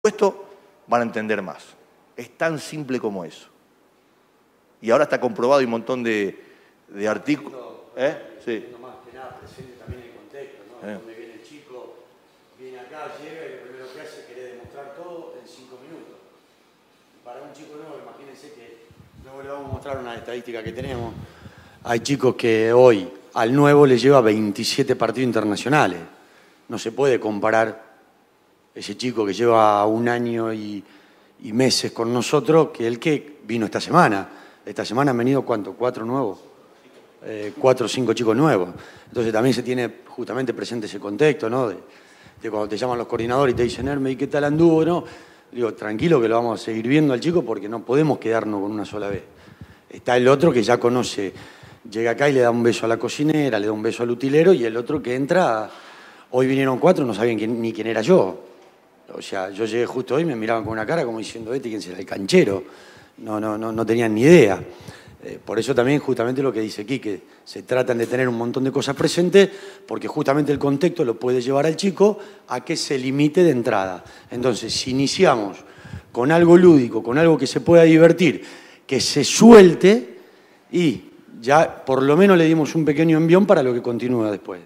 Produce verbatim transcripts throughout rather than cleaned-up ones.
Esto van a entender más. Es tan simple como eso. Y ahora está comprobado y un montón de, de artículos. ¿Eh? Sí. No más que nada, presente también el contexto, ¿no? Eh. Donde viene el chico, viene acá, llega y lo primero que hace es querer demostrar todo en cinco minutos. Para un chico nuevo, imagínense que luego le vamos a mostrar una estadística que tenemos. Hay chicos que hoy al nuevo le lleva veintisiete partidos internacionales. No se puede comparar ese chico que lleva un año y, y meses con nosotros que el que vino esta semana. Esta semana han venido, ¿cuánto? ¿Cuatro nuevos? Eh, cuatro o cinco chicos nuevos. Entonces también se tiene justamente presente ese contexto, ¿no? De, de cuando te llaman los coordinadores y te dicen, Hermes, ¿y qué tal anduvo? ¿No? Digo, tranquilo que lo vamos a seguir viendo al chico porque no podemos quedarnos con una sola vez. Está el otro que ya conoce, llega acá y le da un beso a la cocinera, le da un beso al utilero, y el otro que entra, hoy vinieron cuatro, no sabían quién, ni quién era yo. O sea, yo llegué justo hoy y me miraban con una cara como diciendo, este, ¿quién será el canchero? No, no, no, no tenían ni idea. Eh, por eso también justamente lo que dice aquí, que se tratan de tener un montón de cosas presentes, porque justamente el contexto lo puede llevar al chico a que se limite de entrada. Entonces, si iniciamos con algo lúdico, con algo que se pueda divertir, que se suelte, y ya por lo menos le dimos un pequeño envión para lo que continúa después.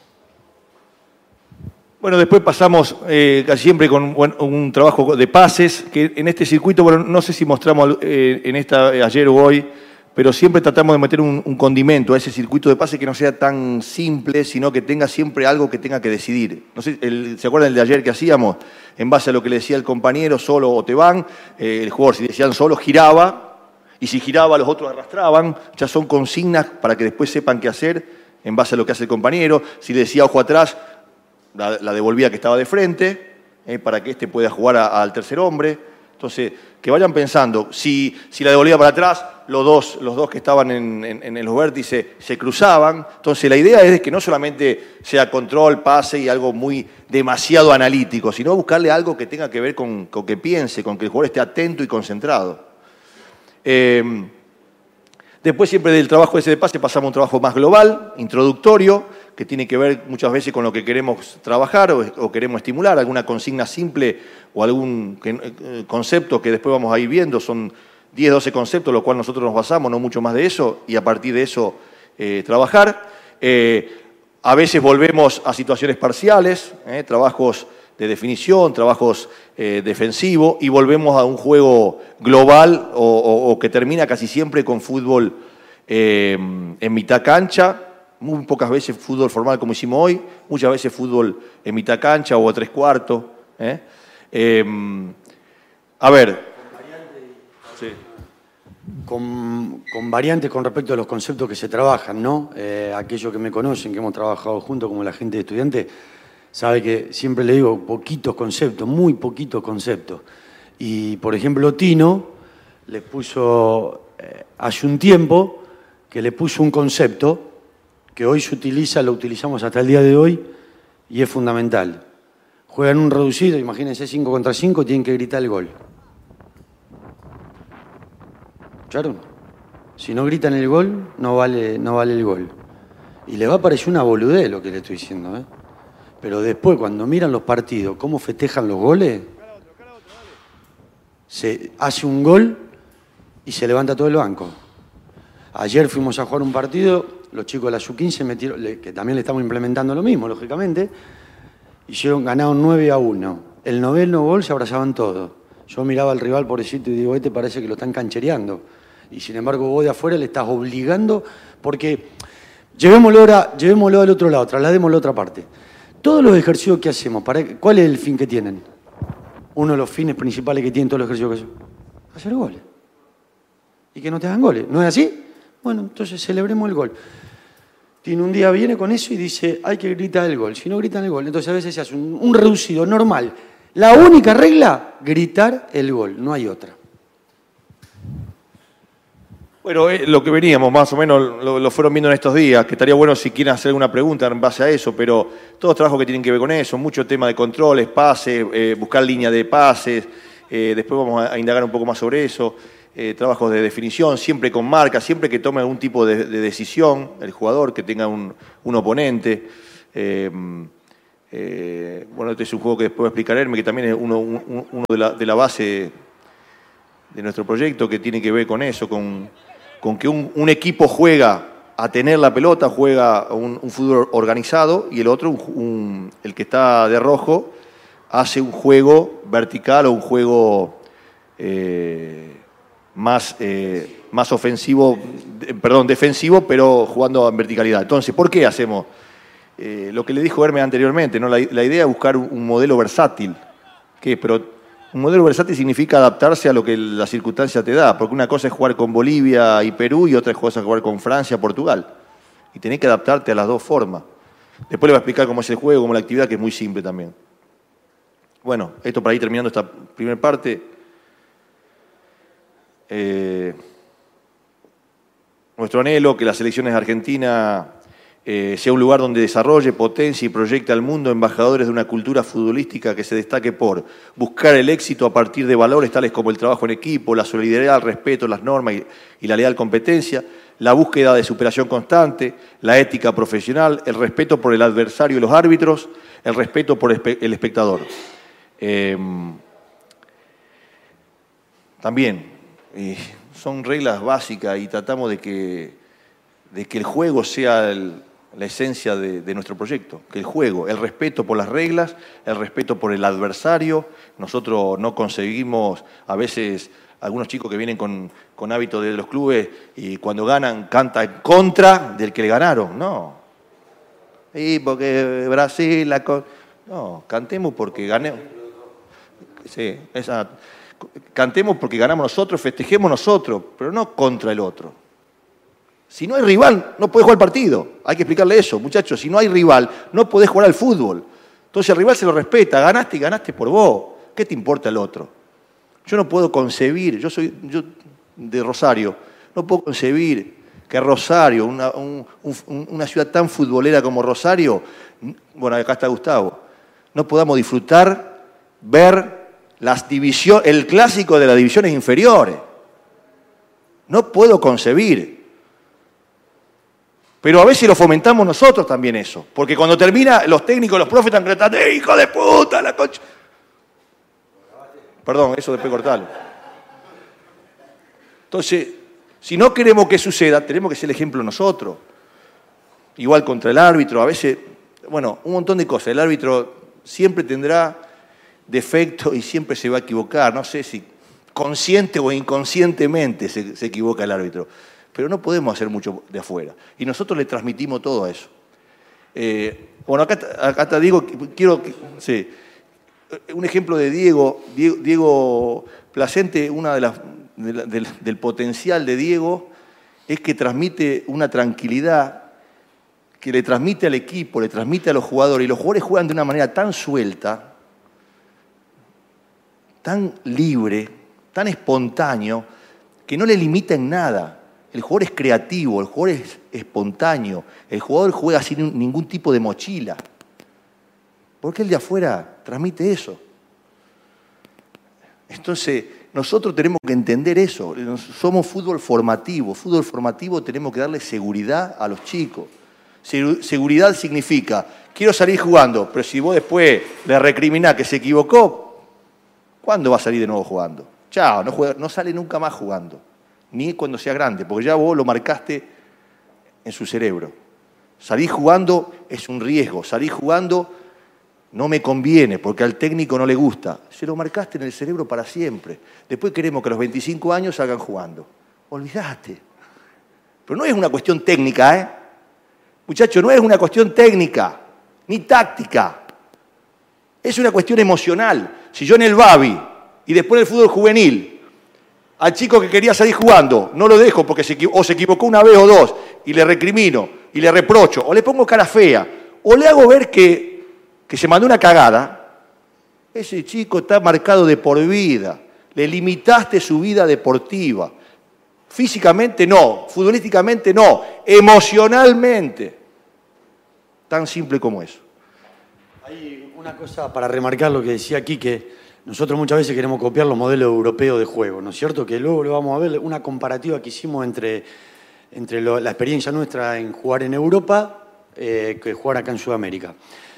Bueno, después pasamos eh, casi siempre con un, un trabajo de pases, que en este circuito, bueno, no sé si mostramos eh, en esta eh, ayer o hoy, pero siempre tratamos de meter un, un condimento a ese circuito de pases que no sea tan simple, sino que tenga siempre algo que tenga que decidir. No sé, el, ¿se acuerdan del de ayer que hacíamos? En base a lo que le decía el compañero, solo o te van, eh, el jugador, si decían solo, giraba, y si giraba los otros arrastraban. Ya son consignas para que después sepan qué hacer en base a lo que hace el compañero. Si le decía ojo atrás, La, la devolvía que estaba de frente, eh, para que éste pueda jugar a, al tercer hombre. Entonces, que vayan pensando, si, si la devolvía para atrás, los dos, los dos que estaban en, en, en los vértices se cruzaban. Entonces, la idea es que no solamente sea control, pase y algo muy demasiado analítico, sino buscarle algo que tenga que ver con, con que piense, con que el jugador esté atento y concentrado. Eh, después, siempre del trabajo ese de pase, pasamos a un trabajo más global, introductorio, que tiene que ver muchas veces con lo que queremos trabajar o, o queremos estimular, alguna consigna simple o algún que, eh, concepto que después vamos a ir viendo. Son diez, doce conceptos, lo cual nosotros nos basamos, no mucho más de eso, y a partir de eso eh, trabajar. Eh, a veces volvemos a situaciones parciales, eh, trabajos de definición, trabajos eh, defensivos, y volvemos a un juego global o, o, o que termina casi siempre con fútbol eh, en mitad cancha. Muy pocas veces fútbol formal como hicimos hoy, muchas veces fútbol en mitad cancha o a tres cuartos. ¿eh? Eh, a ver. Sí. Con, con variantes con respecto a los conceptos que se trabajan, ¿no? Eh, aquellos que me conocen, que hemos trabajado juntos, como la gente de estudiantes, sabe que siempre le digo poquitos conceptos, muy poquitos conceptos. Y, por ejemplo, Tino le puso, eh, hace un tiempo, que le puso un concepto que hoy se utiliza, lo utilizamos hasta el día de hoy, y es fundamental. Juegan un reducido, imagínense cinco contra cinco, tienen que gritar el gol. ¿Escucharon? Si no gritan el gol, no vale, no vale el gol. Y le va a parecer una boludez lo que le estoy diciendo, ¿eh? Pero después, cuando miran los partidos, cómo festejan los goles, se hace un gol y se levanta todo el banco. Ayer fuimos a jugar un partido, los chicos de la sub quince metieron, que también le estamos implementando lo mismo, lógicamente, hicieron, ganaron nueve a uno. El noveno gol se abrazaban todos. Yo miraba al rival, pobrecito, y digo, este parece que lo están canchereando. Y sin embargo, vos de afuera le estás obligando, porque llevémoslo ahora, llevémoslo al otro lado, trasladémoslo a otra parte. Todos los ejercicios que hacemos, ¿para, ¿cuál es el fin que tienen? Uno de los fines principales que tienen todos los ejercicios que hacemos. Hacer goles. Y que no te hagan goles. ¿No es así? Bueno, entonces celebremos el gol. Tiene un día, viene con eso y dice, hay que gritar el gol. Si no gritan el gol, entonces a veces se hace un, un reducido normal. La única regla, gritar el gol, no hay otra. Bueno, eh, lo que veníamos más o menos lo, lo fueron viendo en estos días, que estaría bueno si quieren hacer alguna pregunta en base a eso, pero todos trabajos que tienen que ver con eso, mucho tema de controles, pases, eh, buscar línea de pases, eh, después vamos a, a indagar un poco más sobre eso. Eh, trabajos de definición, siempre con marca, siempre que tome algún tipo de, de decisión el jugador, que tenga un, un oponente. Eh, Eh, bueno, este es un juego que después va a explicar Hermes, que también es uno, uno, uno de, la, de la base de nuestro proyecto, que tiene que ver con eso, con, con que un, un equipo juega a tener la pelota, juega un, un fútbol organizado, y el otro, un, un, el que está de rojo, hace un juego vertical o un juego eh, más, eh, más ofensivo, de, perdón, defensivo, pero jugando en verticalidad. Entonces, ¿por qué hacemos eh, lo que le dijo Hermes anteriormente, ¿no? La, la idea es buscar un, un modelo versátil. ¿Qué? Pero un modelo versátil significa adaptarse a lo que la circunstancia te da, porque una cosa es jugar con Bolivia y Perú y otra cosa es jugar con Francia, Portugal. Y tenés que adaptarte a las dos formas. Después le voy a explicar cómo es el juego, cómo es la actividad, que es muy simple también. Bueno, esto para ir terminando esta primera parte. Eh, nuestro anhelo, que las selecciones argentinas eh, sea un lugar donde desarrolle, potencie y proyecte al mundo embajadores de una cultura futbolística que se destaque por buscar el éxito a partir de valores tales como el trabajo en equipo, la solidaridad, el respeto, las normas y, y la leal competencia, la búsqueda de superación constante, la ética profesional, el respeto por el adversario y los árbitros, el respeto por el espectador. Eh, también eh, son reglas básicas y tratamos de que, de que el juego sea el, la esencia de, de nuestro proyecto, que el juego, el respeto por las reglas, el respeto por el adversario. Nosotros no conseguimos, a veces, algunos chicos que vienen con, con hábitos de los clubes y cuando ganan canta en contra del que le ganaron. No. Y porque Brasil... La co no, cantemos porque ganemos. Sí, esa, cantemos porque ganamos nosotros, festejemos nosotros, pero no contra el otro. Si no hay rival, no podés jugar el partido. Hay que explicarle eso, muchachos. Si no hay rival, no podés jugar al fútbol. Entonces el rival se lo respeta. Ganaste y ganaste por vos. ¿Qué te importa el otro? Yo no puedo concebir, yo soy yo de Rosario, no puedo concebir que Rosario, una, un, un, una ciudad tan futbolera como Rosario, bueno, acá está Gustavo, no podamos disfrutar, ver las divisiones, el clásico de las divisiones inferiores. No puedo concebir. Pero a veces lo fomentamos nosotros también eso. Porque cuando termina, los técnicos, los profes están gritando, ¡eh, hijo de puta, la concha! Perdón, eso después cortarlo. Entonces, si no queremos que suceda, tenemos que ser el ejemplo nosotros. Igual contra el árbitro, a veces, bueno, un montón de cosas. El árbitro siempre tendrá defecto y siempre se va a equivocar. No sé si consciente o inconscientemente se, se equivoca el árbitro. Pero no podemos hacer mucho de afuera. Y nosotros le transmitimos todo eso. Eh, bueno, acá, acá te digo, quiero... Sí, un ejemplo de Diego, Diego, Diego Placente, una de las, de la, del, del potencial de Diego es que transmite una tranquilidad que le transmite al equipo, le transmite a los jugadores, y los jugadores juegan de una manera tan suelta, tan libre, tan espontáneo, que no le limita en nada. El jugador es creativo, el jugador es espontáneo, el jugador juega sin ningún tipo de mochila. ¿Por qué el de afuera transmite eso? Entonces, nosotros tenemos que entender eso. Somos fútbol formativo. Fútbol formativo tenemos que darle seguridad a los chicos. Seguridad significa, quiero salir jugando, pero si vos después le recriminás que se equivocó, ¿cuándo va a salir de nuevo jugando? Chao, no, juega, no sale nunca más jugando. Ni cuando sea grande, porque ya vos lo marcaste en su cerebro. Salir jugando es un riesgo. Salir jugando no me conviene, porque al técnico no le gusta. Se lo marcaste en el cerebro para siempre. Después queremos que a los veinticinco años salgan jugando. Olvidaste. Pero no es una cuestión técnica, ¿eh? Muchachos, no es una cuestión técnica, ni táctica. Es una cuestión emocional. Si yo en el Babi y después en el fútbol juvenil, al chico que quería salir jugando, no lo dejo porque se, o se equivocó una vez o dos y le recrimino y le reprocho, o le pongo cara fea, o le hago ver que, que se mandó una cagada, ese chico está marcado de por vida. Le limitaste su vida deportiva. Físicamente no, futbolísticamente no, emocionalmente. Tan simple como eso. Hay una cosa para remarcar lo que decía aquí, que nosotros muchas veces queremos copiar los modelos europeos de juego, ¿no es cierto? Que luego lo vamos a ver, una comparativa que hicimos entre, entre lo, la experiencia nuestra en jugar en Europa eh, que jugar acá en Sudamérica.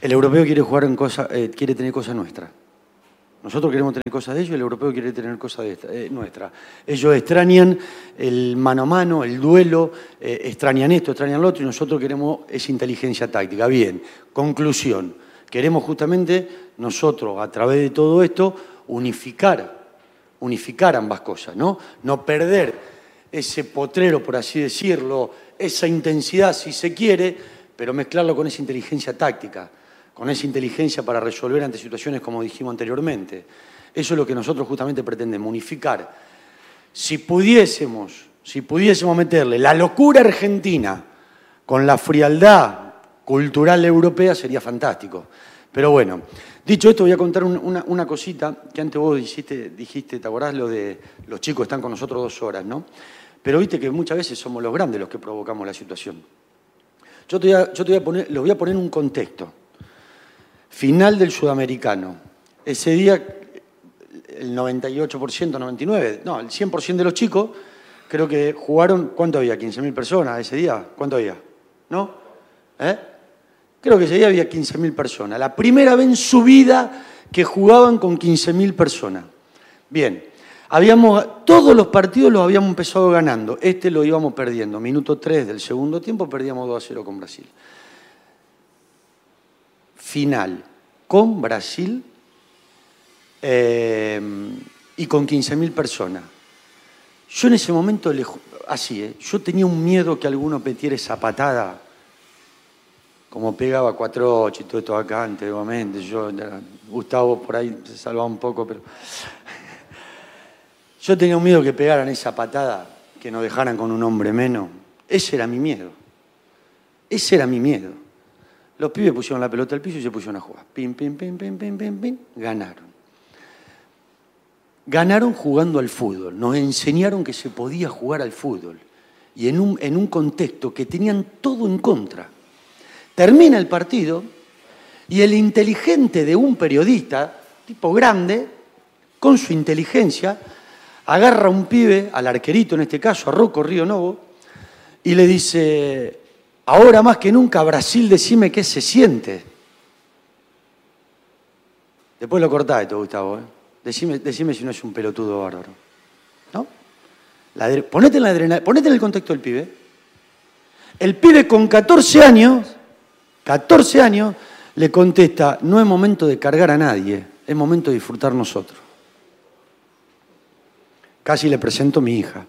El europeo quiere jugar en cosas, eh, quiere tener cosas nuestras. Nosotros queremos tener cosas de ellos, el europeo quiere tener cosas de esta, eh, nuestras. Ellos extrañan el mano a mano, el duelo, eh, extrañan esto, extrañan lo otro, y nosotros queremos esa inteligencia táctica. Bien, conclusión. Queremos justamente nosotros, a través de todo esto, unificar, unificar ambas cosas, ¿no? No perder ese potrero, por así decirlo, esa intensidad, si se quiere, pero mezclarlo con esa inteligencia táctica, con esa inteligencia para resolver ante situaciones como dijimos anteriormente. Eso es lo que nosotros justamente pretendemos, unificar. Si pudiésemos, si pudiésemos meterle la locura argentina con la frialdad cultural europea, sería fantástico. Pero bueno, dicho esto, voy a contar un, una, una cosita que antes vos dijiste, dijiste, ¿te acordás lo de los chicos están con nosotros dos horas, no? Pero viste que muchas veces somos los grandes los que provocamos la situación. Yo te voy a, yo te voy a poner, los voy a poner en un contexto. Final del Sudamericano. Ese día, el noventa y ocho por ciento, noventa y nueve por ciento, no, el cien por ciento de los chicos, creo que jugaron, ¿cuánto había? ¿quince mil personas ese día? ¿Cuánto había? ¿No? ¿Eh? Creo que ese día había quince mil personas. La primera vez en su vida que jugaban con quince mil personas. Bien, habíamos, todos los partidos los habíamos empezado ganando. Este lo íbamos perdiendo. Minuto tres del segundo tiempo perdíamos dos a cero con Brasil. Final con Brasil eh, y con quince mil personas. Yo en ese momento, así, ¿eh? Yo tenía un miedo que alguno metiera esa patada, como pegaba cuatro ocho y todo esto acá antiguamente. Yo, Gustavo por ahí se salvaba un poco, pero yo tenía un miedo que pegaran esa patada, que nos dejaran con un hombre menos. Ese era mi miedo. Ese era mi miedo. Los pibes pusieron la pelota al piso y se pusieron a jugar. Pim, pim, pim, pim, pim, pim, pim. Ganaron. Ganaron jugando al fútbol. Nos enseñaron que se podía jugar al fútbol. Y en un, en un contexto que tenían todo en contra. Termina el partido y el inteligente de un periodista, tipo grande, con su inteligencia, agarra a un pibe, al arquerito en este caso, a Rocco Río Novo, y le dice: ahora más que nunca, Brasil, decime qué se siente. Después lo cortás esto, Gustavo, ¿eh? Decime, decime si no es un pelotudo bárbaro. ¿No? La, ponete, en la adrenalina, ponete en el contexto del pibe. El pibe con catorce años, catorce años, le contesta: no es momento de cargar a nadie, es momento de disfrutar nosotros. Casi le presento a mi hija.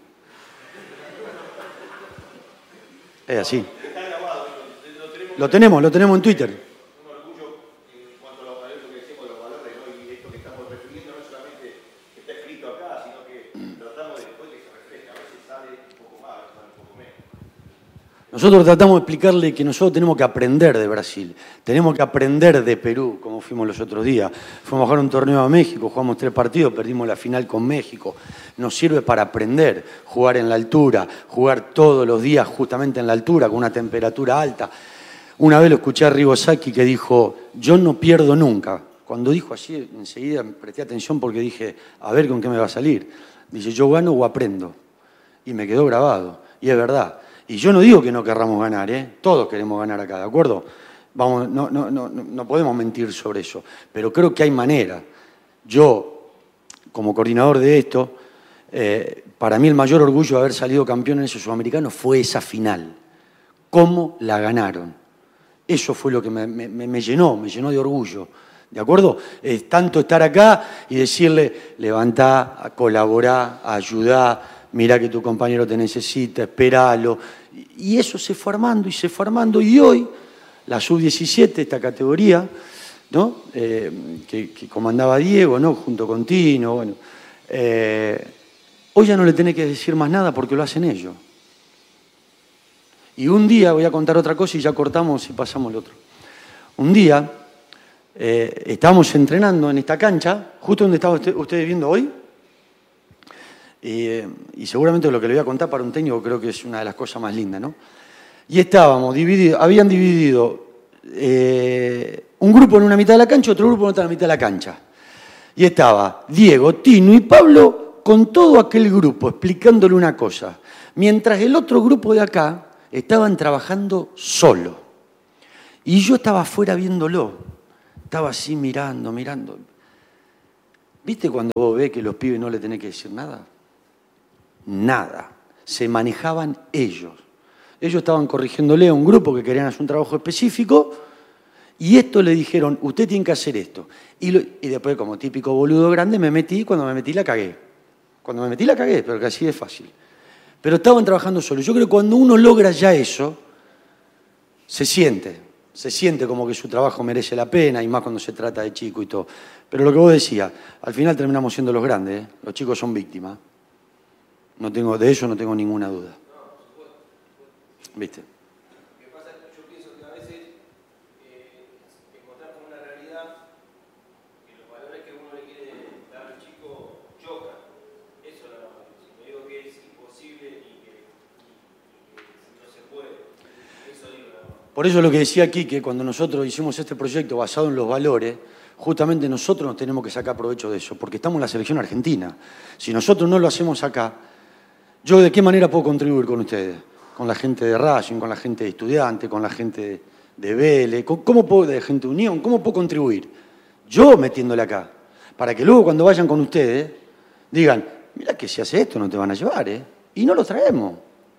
Es así. Lo tenemos, lo tenemos en Twitter. Un orgullo en cuanto a los valores que decimos, los valores, ¿no? Y esto que estamos refiriendo no es solamente que está escrito acá, sino que tratamos de después que se refleje. A veces sale un poco más, sale un poco menos. Nosotros tratamos de explicarle que nosotros tenemos que aprender de Brasil, tenemos que aprender de Perú, como fuimos los otros días. Fuimos a jugar un torneo a México, jugamos tres partidos, perdimos la final con México. Nos sirve para aprender, jugar en la altura, jugar todos los días justamente en la altura, con una temperatura alta. Una vez lo escuché a Ribosaki que dijo: yo no pierdo nunca. Cuando dijo así, enseguida presté atención porque dije: a ver con qué me va a salir. Dice: yo gano o aprendo. Y me quedó grabado. Y es verdad. Y yo no digo que no querramos ganar, ¿eh? Todos queremos ganar acá, ¿de acuerdo? Vamos, no, no, no, no podemos mentir sobre eso. Pero creo que hay manera. Yo, como coordinador de esto, eh, para mí el mayor orgullo de haber salido campeón en ese sudamericano fue esa final. ¿Cómo la ganaron? Eso fue lo que me, me, me llenó, me llenó de orgullo, ¿de acuerdo? Es tanto estar acá y decirle: levantá, colaborá, ayudá, mirá que tu compañero te necesita, esperalo. Y eso se fue armando y se fue armando. Y hoy, la sub diecisiete, esta categoría, ¿no? Eh, que, que comandaba Diego, ¿no? Junto con Tino, bueno. Eh, hoy ya no le tenés que decir más nada porque lo hacen ellos. Y un día, voy a contar otra cosa y ya cortamos y pasamos al otro. Un día, eh, estábamos entrenando en esta cancha, justo donde estaban usted, ustedes viendo hoy, y, eh, y seguramente lo que le voy a contar para un técnico creo que es una de las cosas más lindas, ¿no? Y estábamos divididos, habían dividido eh, un grupo en una mitad de la cancha, otro grupo en otra mitad de la cancha. Y estaba Diego, Tino y Pablo con todo aquel grupo explicándole una cosa, mientras el otro grupo de acá estaban trabajando solo. Y yo estaba afuera viéndolo. Estaba así mirando, mirando. ¿Viste cuando vos ves que los pibes no le tenés que decir nada? Nada. Se manejaban ellos. Ellos estaban corrigiéndole a un grupo que querían hacer un trabajo específico y esto le dijeron, usted tiene que hacer esto. Y, lo, y después, como típico boludo grande, me metí. Cuando me metí la cagué. Cuando me metí la cagué, pero que así es fácil. Pero estaban trabajando solos. Yo creo que cuando uno logra ya eso, se siente. Se siente como que su trabajo merece la pena, y más cuando se trata de chico y todo. Pero lo que vos decías, al final terminamos siendo los grandes, ¿eh? Los chicos son víctimas. No tengo, de eso no tengo ninguna duda. ¿Viste? Lo que pasa es que yo pienso que a veces eh, encontrar como una realidad que los valores que uno le quiere dar al chico chocan. Eso es lo que yo digo, que es imposible y que, y, y que no se puede. Eso digo. Por eso lo que decía aquí, que cuando nosotros hicimos este proyecto basado en los valores, justamente nosotros nos tenemos que sacar provecho de eso, porque estamos en la selección argentina. Si nosotros no lo hacemos acá, ¿yo de qué manera puedo contribuir con ustedes? Con la gente de Racing, con la gente de Estudiantes, con la gente de Vélez, ¿cómo puedo, de gente de Unión? ¿Cómo puedo contribuir? Yo metiéndole acá, para que luego cuando vayan con ustedes digan, mira que si hace esto no te van a llevar, ¿eh? Y no lo traemos.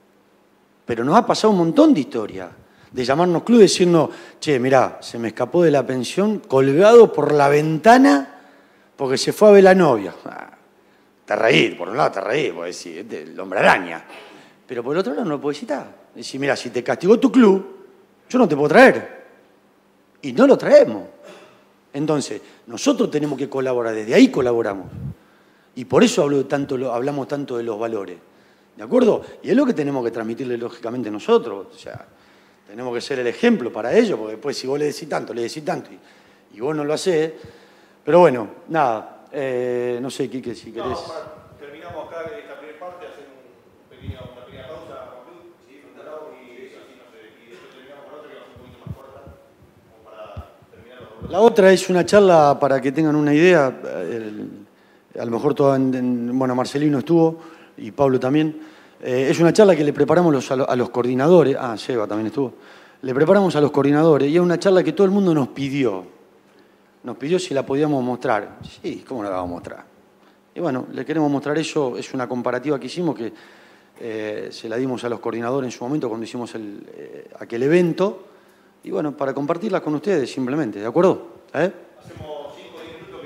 Pero nos ha pasado un montón de historia, de llamarnos club y decirnos, che, mirá, se me escapó de la pensión colgado por la ventana porque se fue a ver la novia. Ah, te reís, por un lado te reís, puedo decir, este, el hombre araña. Pero por el otro lado no lo puedo citar. Decir, mira, si te castigó tu club, yo no te puedo traer. Y no lo traemos. Entonces, nosotros tenemos que colaborar, desde ahí colaboramos. Y por eso hablo tanto, hablamos tanto de los valores. ¿De acuerdo? Y es lo que tenemos que transmitirle lógicamente nosotros. O sea, tenemos que ser el ejemplo para ellos, porque después si vos le decís tanto, le decís tanto, y, y vos no lo hacés. Pero bueno, nada, eh, no sé, Quique, si querés. No, para, terminamos acá esta primera parte, hacer un pequeño, una pequeña pausa, Juan Cruz, ¿sí? Y, eso, así, no sé, y después terminamos con otra que va a ser un poquito más corta, como para terminar los... La otra es una charla para que tengan una idea, el, a lo mejor toda en, en, bueno, Marcelino estuvo y Pablo también. Eh, es una charla que le preparamos los, a, los, a los coordinadores, ah, Seba también estuvo, le preparamos a los coordinadores y es una charla que todo el mundo nos pidió. Nos pidió si la podíamos mostrar. Sí, ¿cómo la vamos a mostrar? Y bueno, le queremos mostrar eso, es una comparativa que hicimos que eh, se la dimos a los coordinadores en su momento cuando hicimos el, eh, aquel evento. Y bueno, para compartirla con ustedes simplemente, ¿de acuerdo? ¿Eh? Hacemos cinco o diez minutos.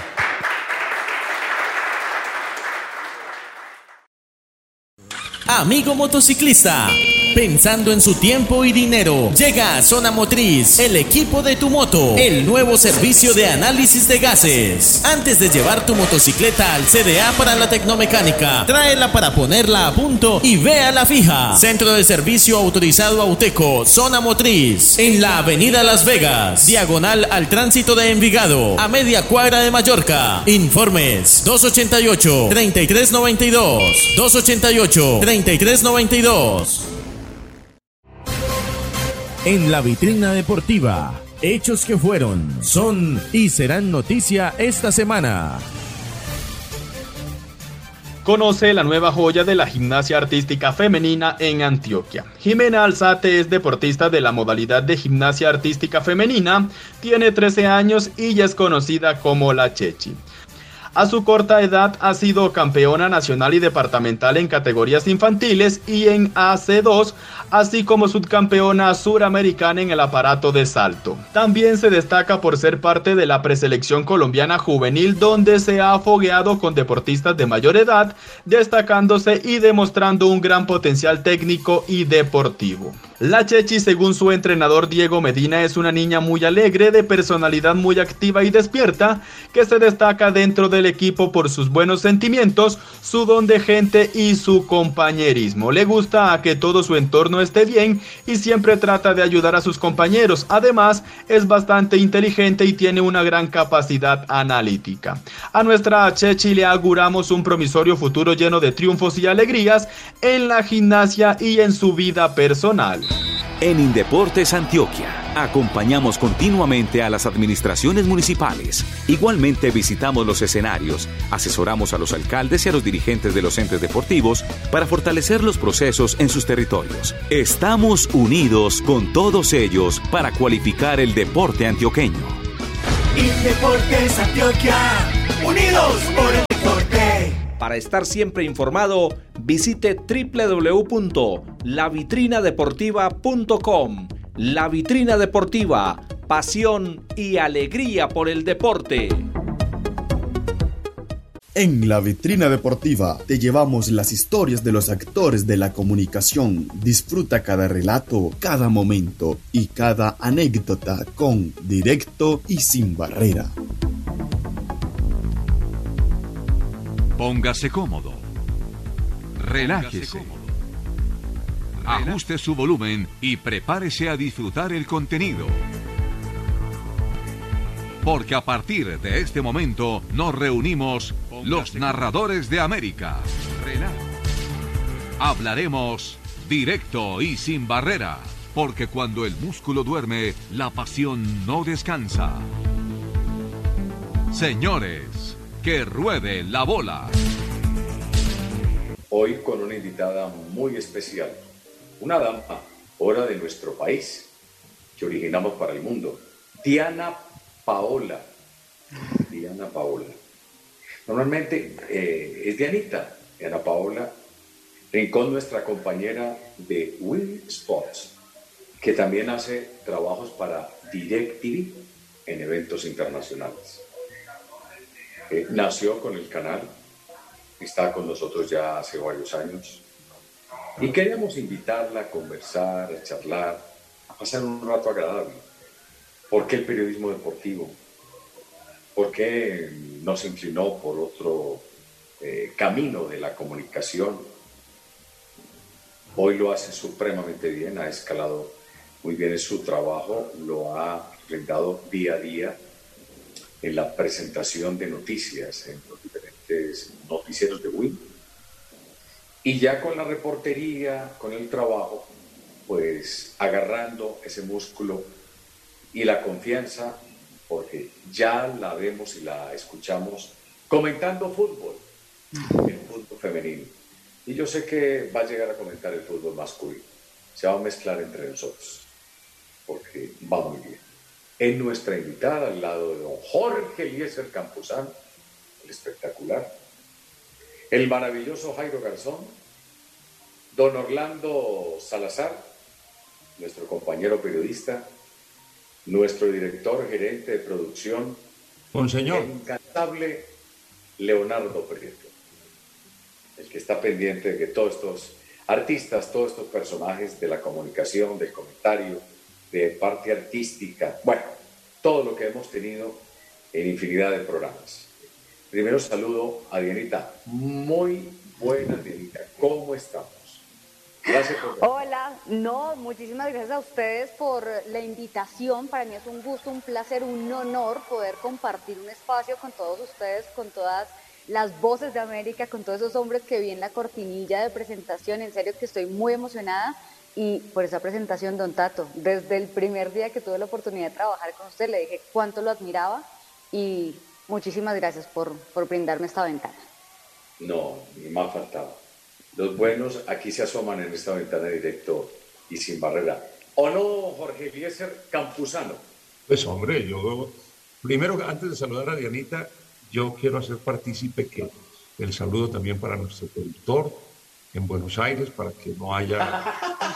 Amigo motociclista, pensando en su tiempo y dinero, llega a Zona Motriz, el equipo de tu moto, el nuevo servicio de análisis de gases. Antes de llevar tu motocicleta al C D A para la tecnomecánica, tráela para ponerla a punto y vea la fija. Centro de servicio autorizado Auteco, Zona Motriz, en la avenida Las Vegas, diagonal al tránsito de Envigado, a media cuadra de Mallorca. Informes dos ochenta y ocho, treinta y tres noventa y dos, dos ochenta y ocho, treinta y tres noventa y dos. En la vitrina deportiva, hechos que fueron, son y serán noticia esta semana. Conoce la nueva joya de la gimnasia artística femenina en Antioquia. Jimena Alzate es deportista de la modalidad de gimnasia artística femenina, tiene trece años y ya es conocida como la Chechi. A su corta edad ha sido campeona nacional y departamental en categorías infantiles y en A C dos, así como subcampeona suramericana en el aparato de salto. También se destaca por ser parte de la preselección colombiana juvenil, donde se ha fogueado con deportistas de mayor edad, destacándose y demostrando un gran potencial técnico y deportivo. La Chechi, según su entrenador Diego Medina, es una niña muy alegre, de personalidad muy activa y despierta, que se destaca dentro del equipo por sus buenos sentimientos, su don de gente y su compañerismo. Le gusta a que todo su entorno esté bien y siempre trata de ayudar a sus compañeros. Además, es bastante inteligente y tiene una gran capacidad analítica. A nuestra Chechi le auguramos un promisorio futuro lleno de triunfos y alegrías en la gimnasia y en su vida personal. En Indeportes Antioquia, acompañamos continuamente a las administraciones municipales. Igualmente visitamos los escenarios, asesoramos a los alcaldes y a los dirigentes de los entes deportivos para fortalecer los procesos en sus territorios. Estamos unidos con todos ellos para cualificar el deporte antioqueño. Indeportes Antioquia, unidos por el deporte. Para estar siempre informado, visite doble u doble u doble u punto la vitrina deportiva punto com. La Vitrina Deportiva, pasión y alegría por el deporte. En La Vitrina Deportiva te llevamos las historias de los actores de la comunicación. Disfruta cada relato, cada momento y cada anécdota con directo y sin barrera. Póngase cómodo. Relájese. Ajuste su volumen y prepárese a disfrutar el contenido. Porque a partir de este momento nos reunimos los narradores de América. Hablaremos directo y sin barrera, porque cuando el músculo duerme, la pasión no descansa. Señores, que ruede la bola. Hoy con una invitada muy especial, una dama, hora de nuestro país, que originamos para el mundo, Diana Paola. Diana Paola. Normalmente eh, es Dianita, Diana Paola Rincón, nuestra compañera de Win Sports, que también hace trabajos para DirecTV en eventos internacionales. Eh, nació con el canal, está con nosotros ya hace varios años y queríamos invitarla a conversar, a charlar, a pasar un rato agradable. ¿Por qué el periodismo deportivo? ¿Por qué no se inclinó por otro eh, camino de la comunicación? Hoy lo hace supremamente bien, ha escalado muy bien en su trabajo, lo ha brindado día a día en la presentación de noticias en los diferentes noticieros de Win. Y ya con la reportería, con el trabajo, pues agarrando ese músculo y la confianza, porque ya la vemos y la escuchamos comentando fútbol, el fútbol femenino. Y yo sé que va a llegar a comentar el fútbol masculino. Se va a mezclar entre nosotros, porque va muy bien. Es nuestra invitada al lado de don Jorge Eliezer Campuzano, el espectacular, el maravilloso Jairo Garzón, don Orlando Salazar, nuestro compañero periodista, nuestro director gerente de producción, Monseñor. el incansable Leonardo Prieto, el que está pendiente de que todos estos artistas, todos estos personajes de la comunicación, del comentario, de parte artística, bueno, todo lo que hemos tenido en infinidad de programas. Primero saludo a Dianita. Muy buena, Dianita. ¿Cómo estamos? Gracias por... Hola, no, muchísimas gracias a ustedes por la invitación. Para mí es un gusto, un placer, un honor poder compartir un espacio con todos ustedes, con todas las voces de América, con todos esos hombres que vi en la cortinilla de presentación. En serio que estoy muy emocionada y por esa presentación, don Tato, desde el primer día que tuve la oportunidad de trabajar con usted, le dije cuánto lo admiraba y muchísimas gracias por, por brindarme esta ventana. No, ni más faltaba. Los buenos aquí se asoman en esta ventana directo y sin barrera. ¿O no, Jorge Eliezer Campuzano? Pues hombre, yo primero, antes de saludar a Dianita, yo quiero hacer partícipe que el saludo también para nuestro productor en Buenos Aires, para que no haya...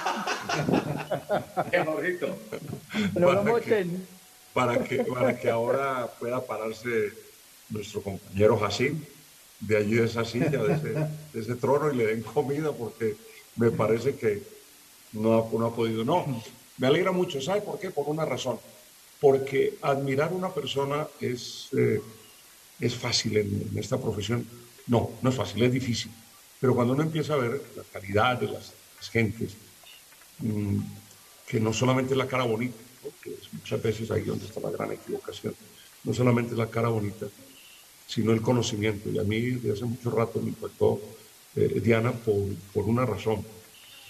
¡Qué morrito! para, que, para, que, para que ahora pueda pararse nuestro compañero Jacín de allí de esa silla, de ese, de ese trono, y le den comida, porque me parece que no ha, no ha podido. No, me alegra mucho. ¿Sabe por qué? Por una razón. Porque admirar a una persona es, eh, es fácil en, en esta profesión. No, no es fácil, es difícil. Pero cuando uno empieza a ver la calidad de las, las gentes, mmm, que no solamente es la cara bonita, ¿no? Que es muchas veces ahí donde está la gran equivocación, no solamente es la cara bonita, sino el conocimiento. Y a mí, desde hace mucho rato, me impactó eh, Diana por, por una razón.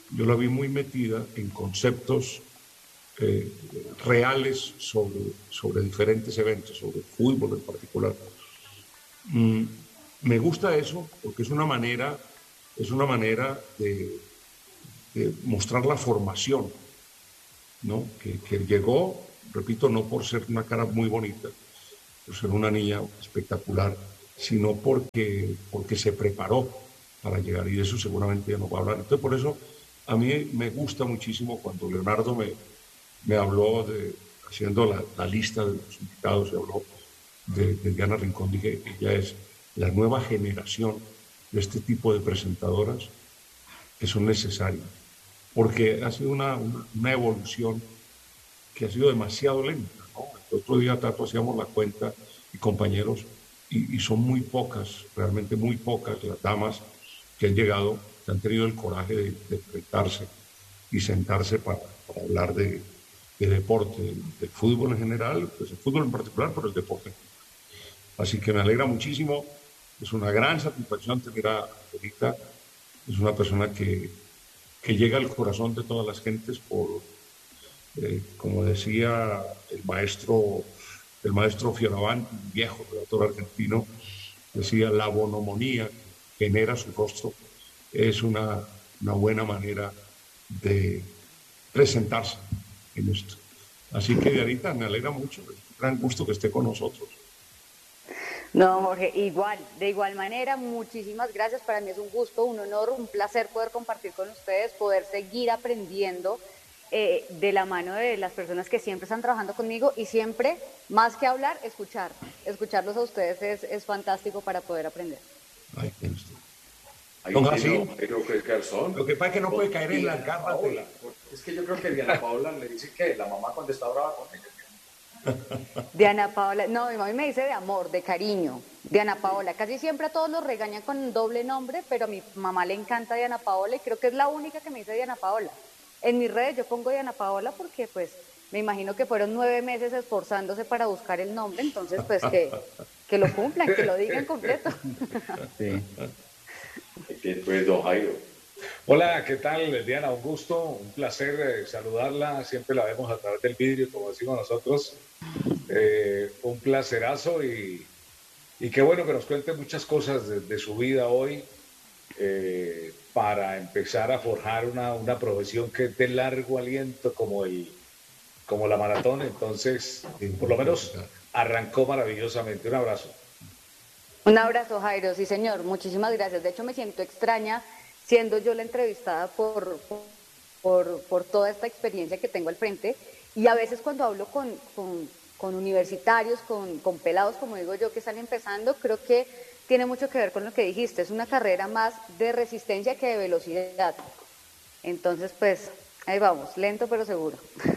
yo la vi muy metida en conceptos eh, reales sobre, sobre diferentes eventos, sobre fútbol en particular. Mm, me gusta eso porque es una manera, es una manera de, de mostrar la formación, ¿no? Que, que llegó, repito, no por ser una cara muy bonita, por ser una niña espectacular, sino porque, porque se preparó para llegar, y de eso seguramente ya nos va a hablar. Entonces, por eso a mí me gusta muchísimo cuando Leonardo me, me habló, de, haciendo la, la lista de los invitados, y habló de, de Diana Rincón. Dije, ella es la nueva generación de este tipo de presentadoras que son necesarias, porque ha sido una, una, una evolución que ha sido demasiado lenta, ¿no? El otro día, Tato, hacíamos la cuenta, y compañeros, y, y son muy pocas, realmente muy pocas las damas que han llegado, que han tenido el coraje de, de enfrentarse y sentarse para, para hablar de, de deporte, del, del fútbol en general, pues el fútbol en particular, pero el deporte. Así que me alegra muchísimo, es una gran satisfacción tener a Angelita, es una persona que, que llega al corazón de todas las gentes por, eh, como decía el maestro, el maestro Fioravanti, un viejo redactor argentino, decía, la bonomonía que genera su rostro es una, una buena manera de presentarse en esto. Así que, Dianita, me alegra mucho, es un gran gusto que esté con nosotros. No, Jorge, igual, de igual manera, muchísimas gracias. Para mí es un gusto, un honor, un placer poder compartir con ustedes, poder seguir aprendiendo eh, de la mano de las personas que siempre están trabajando conmigo, y siempre, más que hablar, escuchar. Escucharlos a ustedes es, es fantástico para poder aprender. Ay, tienes tú. Ahí Don no, Jacinto, ahí no puede caer son. lo que pasa es que no puede caer en las garras de... Es que yo creo que Diana Paola le dice que la mamá cuando está brava con ella. Diana Paola, no, mi mamá me dice de amor, de cariño. Diana Paola, casi siempre a todos los regañan con doble nombre, pero a mi mamá le encanta Diana Paola, y creo que es la única que me dice Diana Paola. En mis redes yo pongo Diana Paola porque pues me imagino que fueron nueve meses esforzándose para buscar el nombre, entonces pues que, que lo cumplan, que lo digan completo. Sí. Pues, don Jairo. Hola, ¿qué tal, Diana? Un gusto, un placer eh, saludarla. Siempre la vemos a través del vídeo, como decimos nosotros. Eh, un placerazo, y, y qué bueno que nos cuente muchas cosas de, de su vida hoy, eh, para empezar a forjar una, una profesión que es de largo aliento como, el, como la maratón. Entonces, por lo menos arrancó maravillosamente. Un abrazo. Un abrazo, Jairo, sí señor, muchísimas gracias. De hecho me siento extraña siendo yo la entrevistada por, por, por toda esta experiencia que tengo al frente, y a veces cuando hablo con, con, con universitarios, con, con pelados, como digo yo, que están empezando, creo que tiene mucho que ver con lo que dijiste, es una carrera más de resistencia que de velocidad. Entonces, pues, ahí vamos, lento pero seguro.